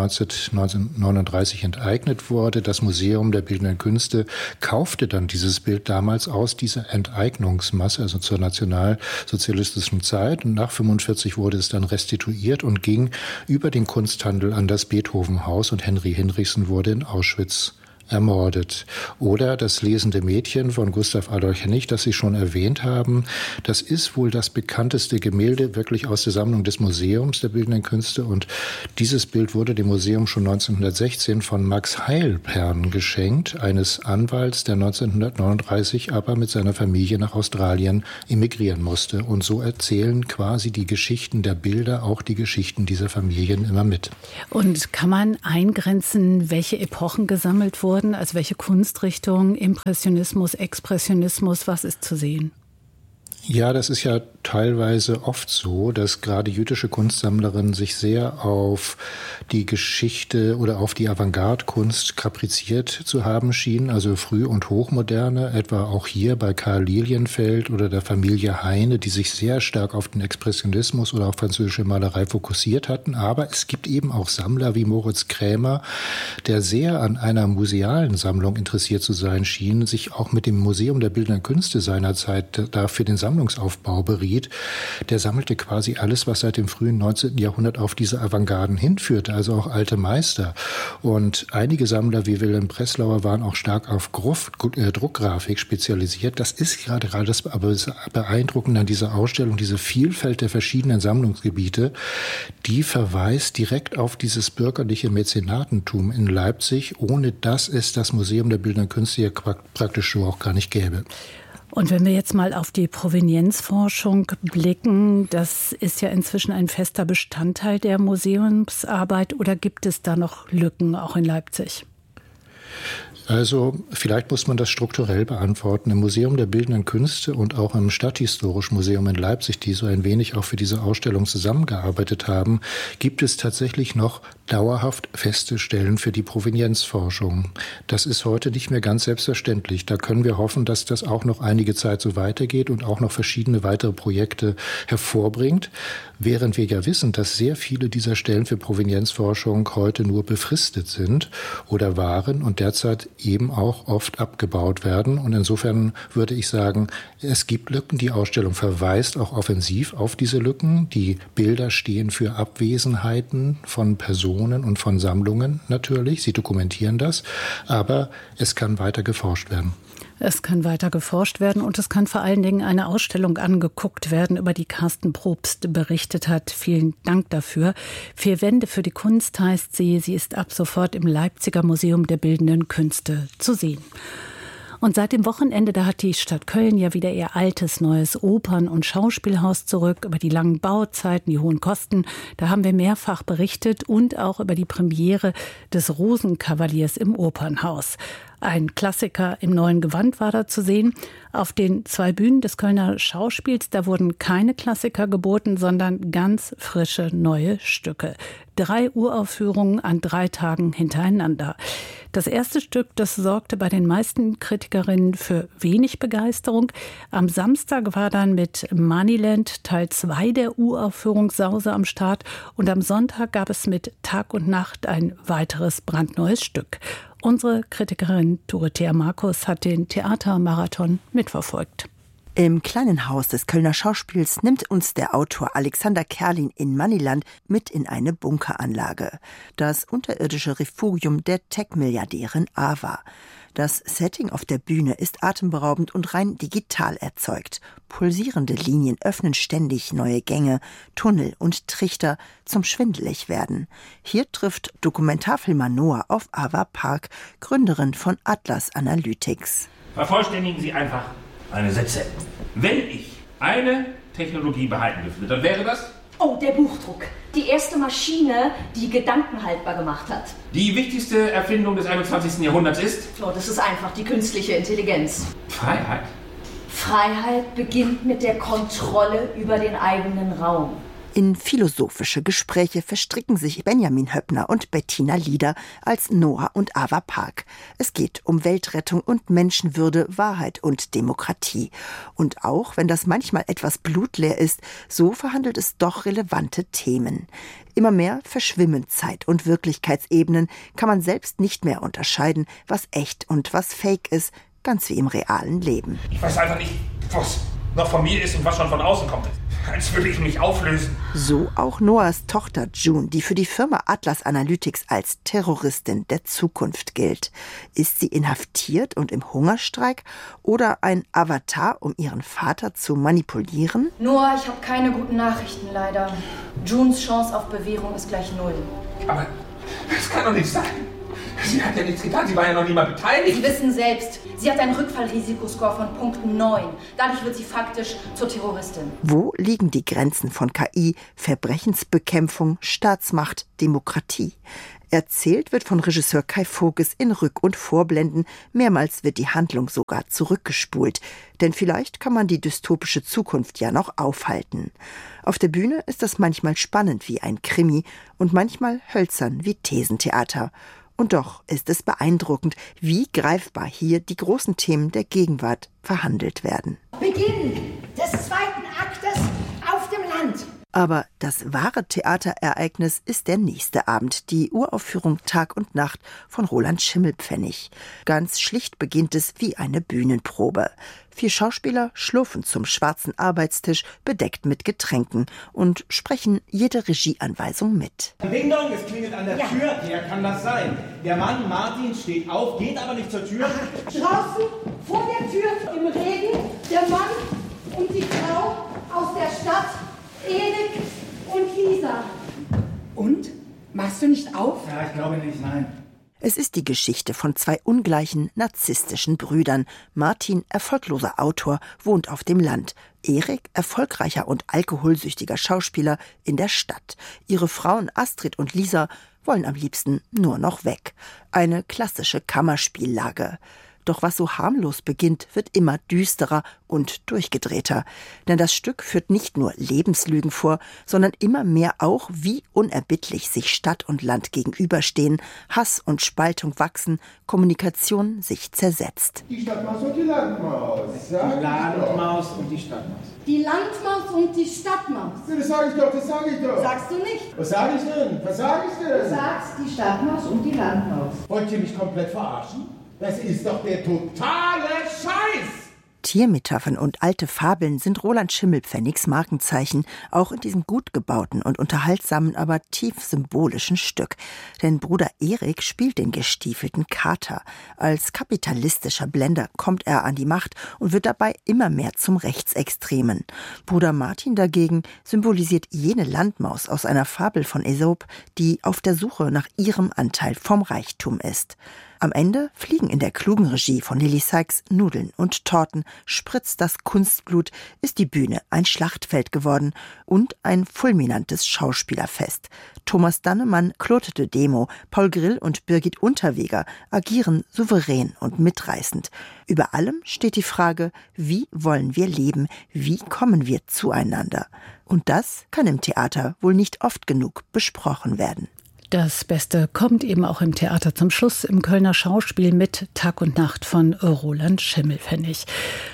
1939 enteignet wurde. Das Museum der Bildenden Künste kaufte dann dieses Bild damals aus dieser Enteignungsmasse, also zur nationalsozialistischen Zeit. Und nach 1945 wurde es dann restituiert und ging über den Kunsthandel an das Beethovenhaus, und Henry Hinrichsen wurde in Auschwitz ermordet. Oder das lesende Mädchen von Gustav Adolf Hennig, das Sie schon erwähnt haben. Das ist wohl das bekannteste Gemälde wirklich aus der Sammlung des Museums der Bildenden Künste. Und dieses Bild wurde dem Museum schon 1916 von Max Heilpern geschenkt, eines Anwalts, der 1939 aber mit seiner Familie nach Australien emigrieren musste. Und so erzählen quasi die Geschichten der Bilder auch die Geschichten dieser Familien immer mit. Und kann man eingrenzen, welche Epochen gesammelt wurden? Also welche Kunstrichtung, Impressionismus, Expressionismus, was ist zu sehen? Ja, das ist ja teilweise oft so, dass gerade jüdische Kunstsammlerinnen sich sehr auf die Geschichte oder auf die Avantgarde-Kunst kapriziert zu haben schienen, also Früh- und Hochmoderne, etwa auch hier bei Karl Lilienfeld oder der Familie Heine, die sich sehr stark auf den Expressionismus oder auf französische Malerei fokussiert hatten. Aber es gibt eben auch Sammler wie Moritz Krämer, der sehr an einer musealen Sammlung interessiert zu sein schien, sich auch mit dem Museum der Bildenden Künste seinerzeit dafür den Sammlungsaufbau beriet. Der sammelte quasi alles, was seit dem frühen 19. Jahrhundert auf diese Avantgarden hinführte, also auch alte Meister. Und einige Sammler wie Wilhelm Breslauer waren auch stark auf Druckgrafik spezialisiert. Das ist gerade das Beeindruckende an dieser Ausstellung, diese Vielfalt der verschiedenen Sammlungsgebiete, die verweist direkt auf dieses bürgerliche Mäzenatentum in Leipzig, ohne dass es das Museum der Bildenden Künste ja praktisch so auch gar nicht gäbe. Und wenn wir jetzt mal auf die Provenienzforschung blicken, das ist ja inzwischen ein fester Bestandteil der Museumsarbeit, oder gibt es da noch Lücken auch in Leipzig? Also vielleicht muss man das strukturell beantworten. Im Museum der Bildenden Künste und auch im Stadthistorischen Museum in Leipzig, die so ein wenig auch für diese Ausstellung zusammengearbeitet haben, gibt es tatsächlich noch dauerhaft feste Stellen für die Provenienzforschung. Das ist heute nicht mehr ganz selbstverständlich. Da können wir hoffen, dass das auch noch einige Zeit so weitergeht und auch noch verschiedene weitere Projekte hervorbringt. Während wir ja wissen, dass sehr viele dieser Stellen für Provenienzforschung heute nur befristet sind oder waren und derzeit eben auch oft abgebaut werden. Und insofern würde ich sagen, es gibt Lücken. Die Ausstellung verweist auch offensiv auf diese Lücken. Die Bilder stehen für Abwesenheiten von Personen und von Sammlungen natürlich. Sie dokumentieren das. Aber es kann weiter geforscht werden. Es kann weiter geforscht werden und es kann vor allen Dingen eine Ausstellung angeguckt werden, über die Carsten Probst berichtet hat. Vielen Dank dafür. 4 Wände für die Kunst heißt sie. Sie ist ab sofort im Leipziger Museum der Bildenden Künste zu sehen. Und seit dem Wochenende, da hat die Stadt Köln ja wieder ihr altes, neues Opern- und Schauspielhaus zurück. Über die langen Bauzeiten, die hohen Kosten, da haben wir mehrfach berichtet, und auch über die Premiere des Rosenkavaliers im Opernhaus. Ein Klassiker im neuen Gewand war da zu sehen. Auf den 2 Bühnen des Kölner Schauspiels, da wurden keine Klassiker geboten, sondern ganz frische neue Stücke. 3 Uraufführungen an 3 Tagen hintereinander. Das erste Stück, das sorgte bei den meisten Kritikerinnen für wenig Begeisterung. Am Samstag war dann mit Moneyland Teil 2 der Uraufführung Sause am Start. Und am Sonntag gab es mit Tag und Nacht ein weiteres brandneues Stück. Unsere Kritikerin Dorothea Markus hat den Theatermarathon mitverfolgt. Im kleinen Haus des Kölner Schauspiels nimmt uns der Autor Alexander Kerlin in Moneyland mit in eine Bunkeranlage. Das unterirdische Refugium der Tech-Milliardärin Ava. Das Setting auf der Bühne ist atemberaubend und rein digital erzeugt. Pulsierende Linien öffnen ständig neue Gänge, Tunnel und Trichter zum Schwindelig-Werden. Hier trifft Dokumentarfilmer Noah auf Ava Park, Gründerin von Atlas Analytics. Vervollständigen Sie einfach eine Sätze. Wenn ich eine Technologie behalten dürfte, dann wäre das? Oh, der Buchdruck. Die erste Maschine, die Gedanken haltbar gemacht hat. Die wichtigste Erfindung des 21. Jahrhunderts ist? Oh, das ist einfach die künstliche Intelligenz. Freiheit? Freiheit beginnt mit der Kontrolle über den eigenen Raum. In philosophische Gespräche verstricken sich Benjamin Höppner und Bettina Lieder als Noah und Ava Park. Es geht um Weltrettung und Menschenwürde, Wahrheit und Demokratie. Und auch wenn das manchmal etwas blutleer ist, so verhandelt es doch relevante Themen. Immer mehr verschwimmen Zeit- und Wirklichkeitsebenen, kann man selbst nicht mehr unterscheiden, was echt und was fake ist, ganz wie im realen Leben. Ich weiß einfach nicht, was noch von mir ist und was schon von außen kommt. Als würde ich mich auflösen. So auch Noahs Tochter June, die für die Firma Atlas Analytics als Terroristin der Zukunft gilt. Ist sie inhaftiert und im Hungerstreik oder ein Avatar, um ihren Vater zu manipulieren? Noah, ich habe keine guten Nachrichten, leider. Junes Chance auf Bewährung ist gleich 0. Aber das kann doch nicht sein. Sie hat ja nichts getan, sie war ja noch nie mal beteiligt. Sie wissen selbst, sie hat einen Rückfallrisikoscore von Punkt 9. Dadurch wird sie faktisch zur Terroristin. Wo liegen die Grenzen von KI, Verbrechensbekämpfung, Staatsmacht, Demokratie? Erzählt wird von Regisseur Kai Voges in Rück- und Vorblenden. Mehrmals wird die Handlung sogar zurückgespult. Denn vielleicht kann man die dystopische Zukunft ja noch aufhalten. Auf der Bühne ist das manchmal spannend wie ein Krimi und manchmal hölzern wie Thesentheater. Und doch ist es beeindruckend, wie greifbar hier die großen Themen der Gegenwart verhandelt werden. Beginn des zweiten Aktes auf dem Land. Aber das wahre Theaterereignis ist der nächste Abend, die Uraufführung Tag und Nacht von Roland Schimmelpfennig. Ganz schlicht beginnt es wie eine Bühnenprobe. 4 Schauspieler schlurfen zum schwarzen Arbeitstisch, bedeckt mit Getränken, und sprechen jede Regieanweisung mit. Ding Dong, es klingelt an der Tür. Wer kann das sein? Der Mann Martin steht auf, geht aber nicht zur Tür. Draußen vor der Tür im Regen der Mann und die Frau aus der Stadt, Erik und Lisa. Und? Machst du nicht auf? Ja, ich glaube nicht, nein. Es ist die Geschichte von 2 ungleichen narzisstischen Brüdern. Martin, erfolgloser Autor, wohnt auf dem Land. Erik, erfolgreicher und alkoholsüchtiger Schauspieler, in der Stadt. Ihre Frauen Astrid und Lisa wollen am liebsten nur noch weg. Eine klassische Kammerspiellage. Doch was so harmlos beginnt, wird immer düsterer und durchgedrehter. Denn das Stück führt nicht nur Lebenslügen vor, sondern immer mehr auch, wie unerbittlich sich Stadt und Land gegenüberstehen, Hass und Spaltung wachsen, Kommunikation sich zersetzt. Die Stadtmaus und die Landmaus. Die Landmaus und die Stadtmaus. Die Landmaus und die Stadtmaus. Das sage ich doch, das sage ich doch. Sagst du nicht? Was sage ich denn? Was sage ich denn? Du sagst die Stadtmaus und die Landmaus. Wollt ihr mich komplett verarschen? Das ist doch der totale Scheiß! Tiermetaphern und alte Fabeln sind Roland Schimmelpfennigs Markenzeichen, auch in diesem gut gebauten und unterhaltsamen, aber tief symbolischen Stück. Denn Bruder Erik spielt den gestiefelten Kater. Als kapitalistischer Blender kommt er an die Macht und wird dabei immer mehr zum Rechtsextremen. Bruder Martin dagegen symbolisiert jene Landmaus aus einer Fabel von Aesop, die auf der Suche nach ihrem Anteil vom Reichtum ist. Am Ende fliegen in der klugen Regie von Lilly Sykes Nudeln und Torten, spritzt das Kunstblut, ist die Bühne ein Schlachtfeld geworden und ein fulminantes Schauspielerfest. Thomas Dannemann, Claude de Demo, Paul Grill und Birgit Unterweger agieren souverän und mitreißend. Über allem steht die Frage, wie wollen wir leben, wie kommen wir zueinander? Und das kann im Theater wohl nicht oft genug besprochen werden. Das Beste kommt eben auch im Theater zum Schluss im Kölner Schauspiel mit Tag und Nacht von Roland Schimmelpfennig.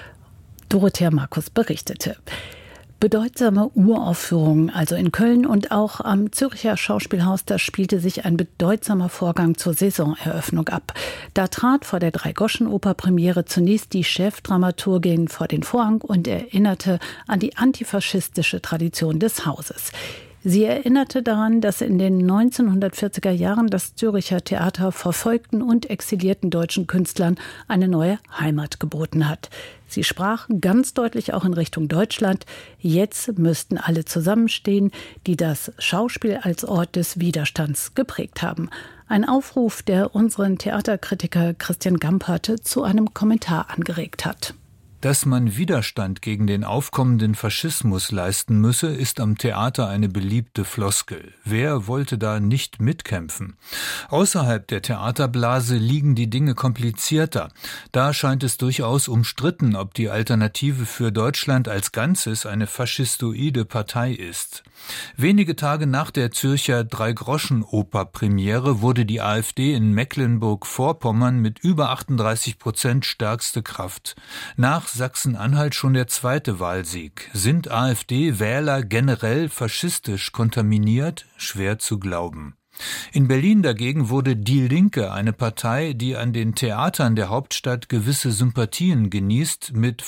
Dorothea Markus berichtete. Bedeutsame Uraufführungen, also in Köln und auch am Zürcher Schauspielhaus, da spielte sich ein bedeutsamer Vorgang zur Saisoneröffnung ab. Da trat vor der Dreigoschen-Oper-Premiere zunächst die Chefdramaturgin vor den Vorhang und erinnerte an die antifaschistische Tradition des Hauses. Sie erinnerte daran, dass in den 1940er Jahren das Zürcher Theater verfolgten und exilierten deutschen Künstlern eine neue Heimat geboten hat. Sie sprach ganz deutlich auch in Richtung Deutschland. Jetzt müssten alle zusammenstehen, die das Schauspiel als Ort des Widerstands geprägt haben. Ein Aufruf, der unseren Theaterkritiker Christian Gampert zu einem Kommentar angeregt hat. Dass man Widerstand gegen den aufkommenden Faschismus leisten müsse, ist am Theater eine beliebte Floskel. Wer wollte da nicht mitkämpfen? Außerhalb der Theaterblase liegen die Dinge komplizierter. Da scheint es durchaus umstritten, ob die Alternative für Deutschland als Ganzes eine faschistoide Partei ist. Wenige Tage nach der Zürcher Drei-Groschen-Oper-Premiere wurde die AfD in Mecklenburg-Vorpommern mit über 38% stärkste Kraft. Nach Sachsen-Anhalt schon der zweite Wahlsieg. Sind AfD-Wähler generell faschistisch kontaminiert? Schwer zu glauben. In Berlin dagegen wurde Die Linke, eine Partei, die an den Theatern der Hauptstadt gewisse Sympathien genießt, mit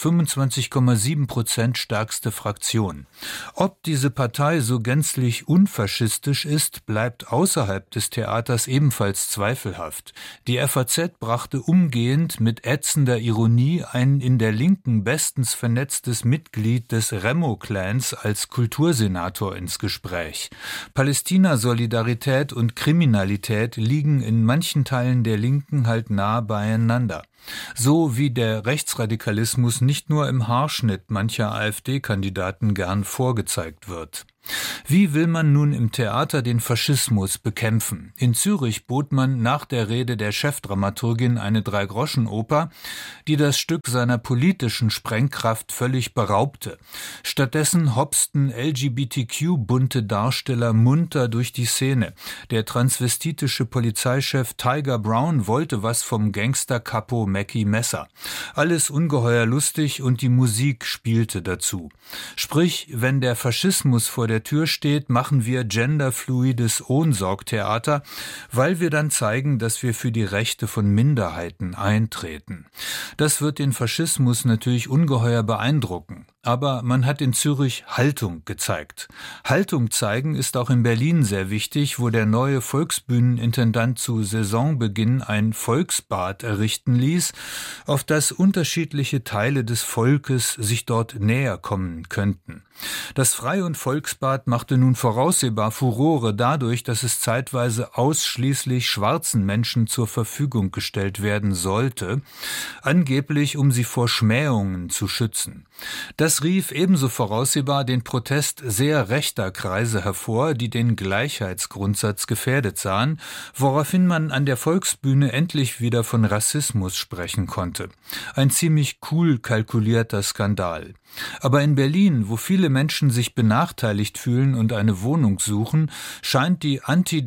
25,7% stärkste Fraktion. Ob diese Partei so gänzlich unfaschistisch ist, bleibt außerhalb des Theaters ebenfalls zweifelhaft. Die FAZ brachte umgehend mit ätzender Ironie ein in der Linken bestens vernetztes Mitglied des Remo-Clans als Kultursenator ins Gespräch. Palästina-Solidarität und Kriminalität liegen in manchen Teilen der Linken halt nah beieinander. So wie der Rechtsradikalismus nicht nur im Haarschnitt mancher AfD-Kandidaten gern vorgezeigt wird. Wie will man nun im Theater den Faschismus bekämpfen? In Zürich bot man nach der Rede der Chefdramaturgin eine Drei-Groschen-Oper, die das Stück seiner politischen Sprengkraft völlig beraubte. Stattdessen hopsten LGBTQ-bunte Darsteller munter durch die Szene. Der transvestitische Polizeichef Tiger Brown wollte was vom Gangster-Capo Mackie Messer. Alles ungeheuer lustig und die Musik spielte dazu. Sprich, wenn der Faschismus vor der Tür steht, machen wir genderfluides Ohnsorgtheater, weil wir dann zeigen, dass wir für die Rechte von Minderheiten eintreten. Das wird den Faschismus natürlich ungeheuer beeindrucken. Aber man hat in Zürich Haltung gezeigt. Haltung zeigen ist auch in Berlin sehr wichtig, wo der neue Volksbühnenintendant zu Saisonbeginn ein Volksbad errichten ließ, auf das unterschiedliche Teile des Volkes sich dort näher kommen könnten. Das Frei- und Volksbad machte nun voraussehbar Furore dadurch, dass es zeitweise ausschließlich schwarzen Menschen zur Verfügung gestellt werden sollte, angeblich um sie vor Schmähungen zu schützen. Das rief ebenso voraussehbar den Protest sehr rechter Kreise hervor, die den Gleichheitsgrundsatz gefährdet sahen, woraufhin man an der Volksbühne endlich wieder von Rassismus sprechen konnte. Ein ziemlich cool kalkulierter Skandal. Aber in Berlin, wo viele Menschen sich benachteiligt fühlen und eine Wohnung suchen, scheint die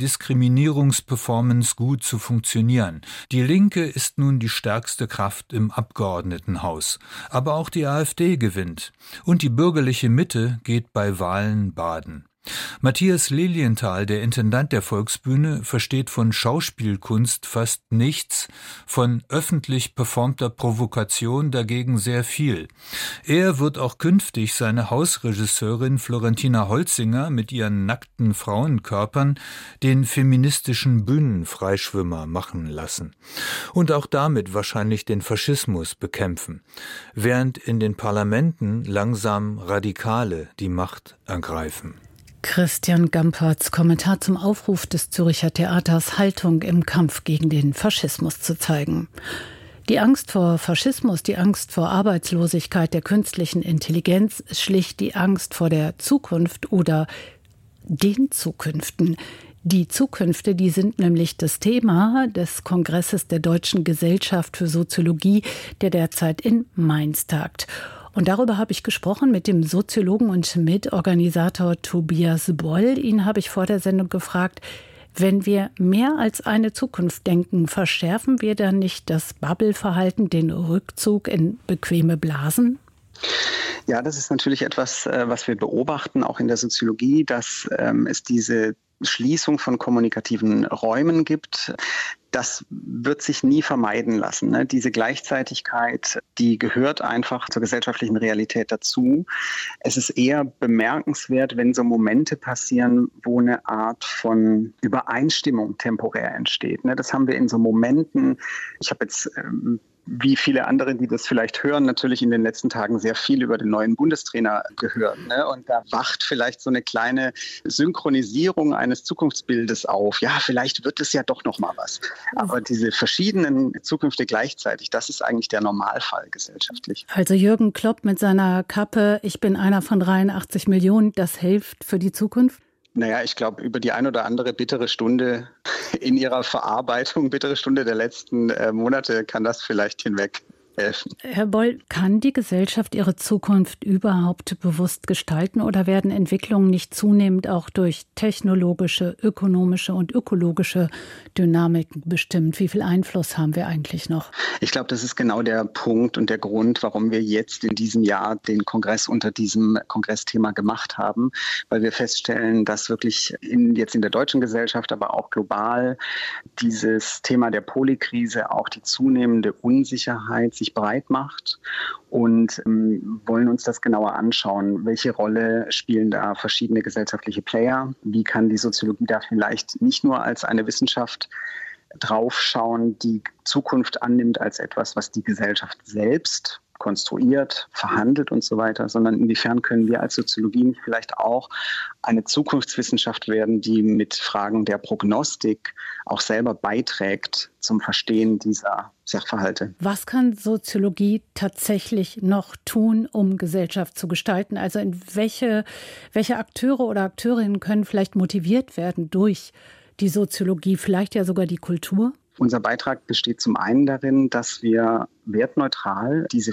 Antidiskriminierungsperformance gut zu funktionieren. Die Linke ist nun die stärkste Kraft im Abgeordnetenhaus. Aber auch die AfD gewinnt. Und die bürgerliche Mitte geht bei Wahlen baden. Matthias Lilienthal, der Intendant der Volksbühne, versteht von Schauspielkunst fast nichts, von öffentlich performter Provokation dagegen sehr viel. Er wird auch künftig seine Hausregisseurin Florentina Holzinger mit ihren nackten Frauenkörpern den feministischen Bühnenfreischwimmer machen lassen. Und auch damit wahrscheinlich den Faschismus bekämpfen, während in den Parlamenten langsam Radikale die Macht ergreifen. Christian Gamperts Kommentar zum Aufruf des Zürcher Theaters, Haltung im Kampf gegen den Faschismus zu zeigen. Die Angst vor Faschismus, die Angst vor Arbeitslosigkeit, der künstlichen Intelligenz, schlicht die Angst vor der Zukunft oder den Zukünften. Die Zukünfte, die sind nämlich das Thema des Kongresses der Deutschen Gesellschaft für Soziologie, der derzeit in Mainz tagt. Und darüber habe ich gesprochen mit dem Soziologen und Mitorganisator Tobias Boll. Ihn habe ich vor der Sendung gefragt, wenn wir mehr als eine Zukunft denken, verschärfen wir dann nicht das Bubble-Verhalten, den Rückzug in bequeme Blasen? Ja, das ist natürlich etwas, was wir beobachten, auch in der Soziologie, dass es diese Schließung von kommunikativen Räumen gibt. Das wird sich nie vermeiden lassen. Ne? Diese Gleichzeitigkeit, die gehört einfach zur gesellschaftlichen Realität dazu. Es ist eher bemerkenswert, wenn so Momente passieren, wo eine Art von Übereinstimmung temporär entsteht. Ne? Das haben wir in so Momenten. Ich habe jetzt wie viele andere, die das vielleicht hören, natürlich in den letzten Tagen sehr viel über den neuen Bundestrainer gehört. Ne? Und da wacht vielleicht so eine kleine Synchronisierung eines Zukunftsbildes auf. Ja, vielleicht wird es ja doch noch mal was. Aber diese verschiedenen Zukünfte gleichzeitig, das ist eigentlich der Normalfall gesellschaftlich. Also Jürgen Klopp mit seiner Kappe, ich bin einer von 83 Millionen, das hilft für die Zukunft? Naja, ich glaube, über die ein oder andere bittere Stunde in ihrer Verarbeitung, bittere Stunde der letzten Monate, kann das vielleicht hinweg helfen. Herr Boll, kann die Gesellschaft ihre Zukunft überhaupt bewusst gestalten oder werden Entwicklungen nicht zunehmend auch durch technologische, ökonomische und ökologische Dynamiken bestimmt? Wie viel Einfluss haben wir eigentlich noch? Ich glaube, das ist genau der Punkt und der Grund, warum wir jetzt in diesem Jahr den Kongress unter diesem Kongressthema gemacht haben, weil wir feststellen, dass wirklich jetzt in der deutschen Gesellschaft, aber auch global dieses Thema der Polykrise, auch die zunehmende Unsicherheit sich breit macht und wollen uns das genauer anschauen. Welche Rolle spielen da verschiedene gesellschaftliche Player? Wie kann die Soziologie da vielleicht nicht nur als eine Wissenschaft draufschauen, die Zukunft annimmt als etwas, was die Gesellschaft selbst konstruiert, verhandelt und so weiter, sondern inwiefern können wir als Soziologie nicht vielleicht auch eine Zukunftswissenschaft werden, die mit Fragen der Prognostik auch selber beiträgt zum Verstehen dieser Sachverhalte. Was kann Soziologie tatsächlich noch tun, um Gesellschaft zu gestalten? Also in welche Akteure oder Akteurinnen können vielleicht motiviert werden durch die Soziologie, vielleicht ja sogar die Kultur? Unser Beitrag besteht zum einen darin, dass wir wertneutral diese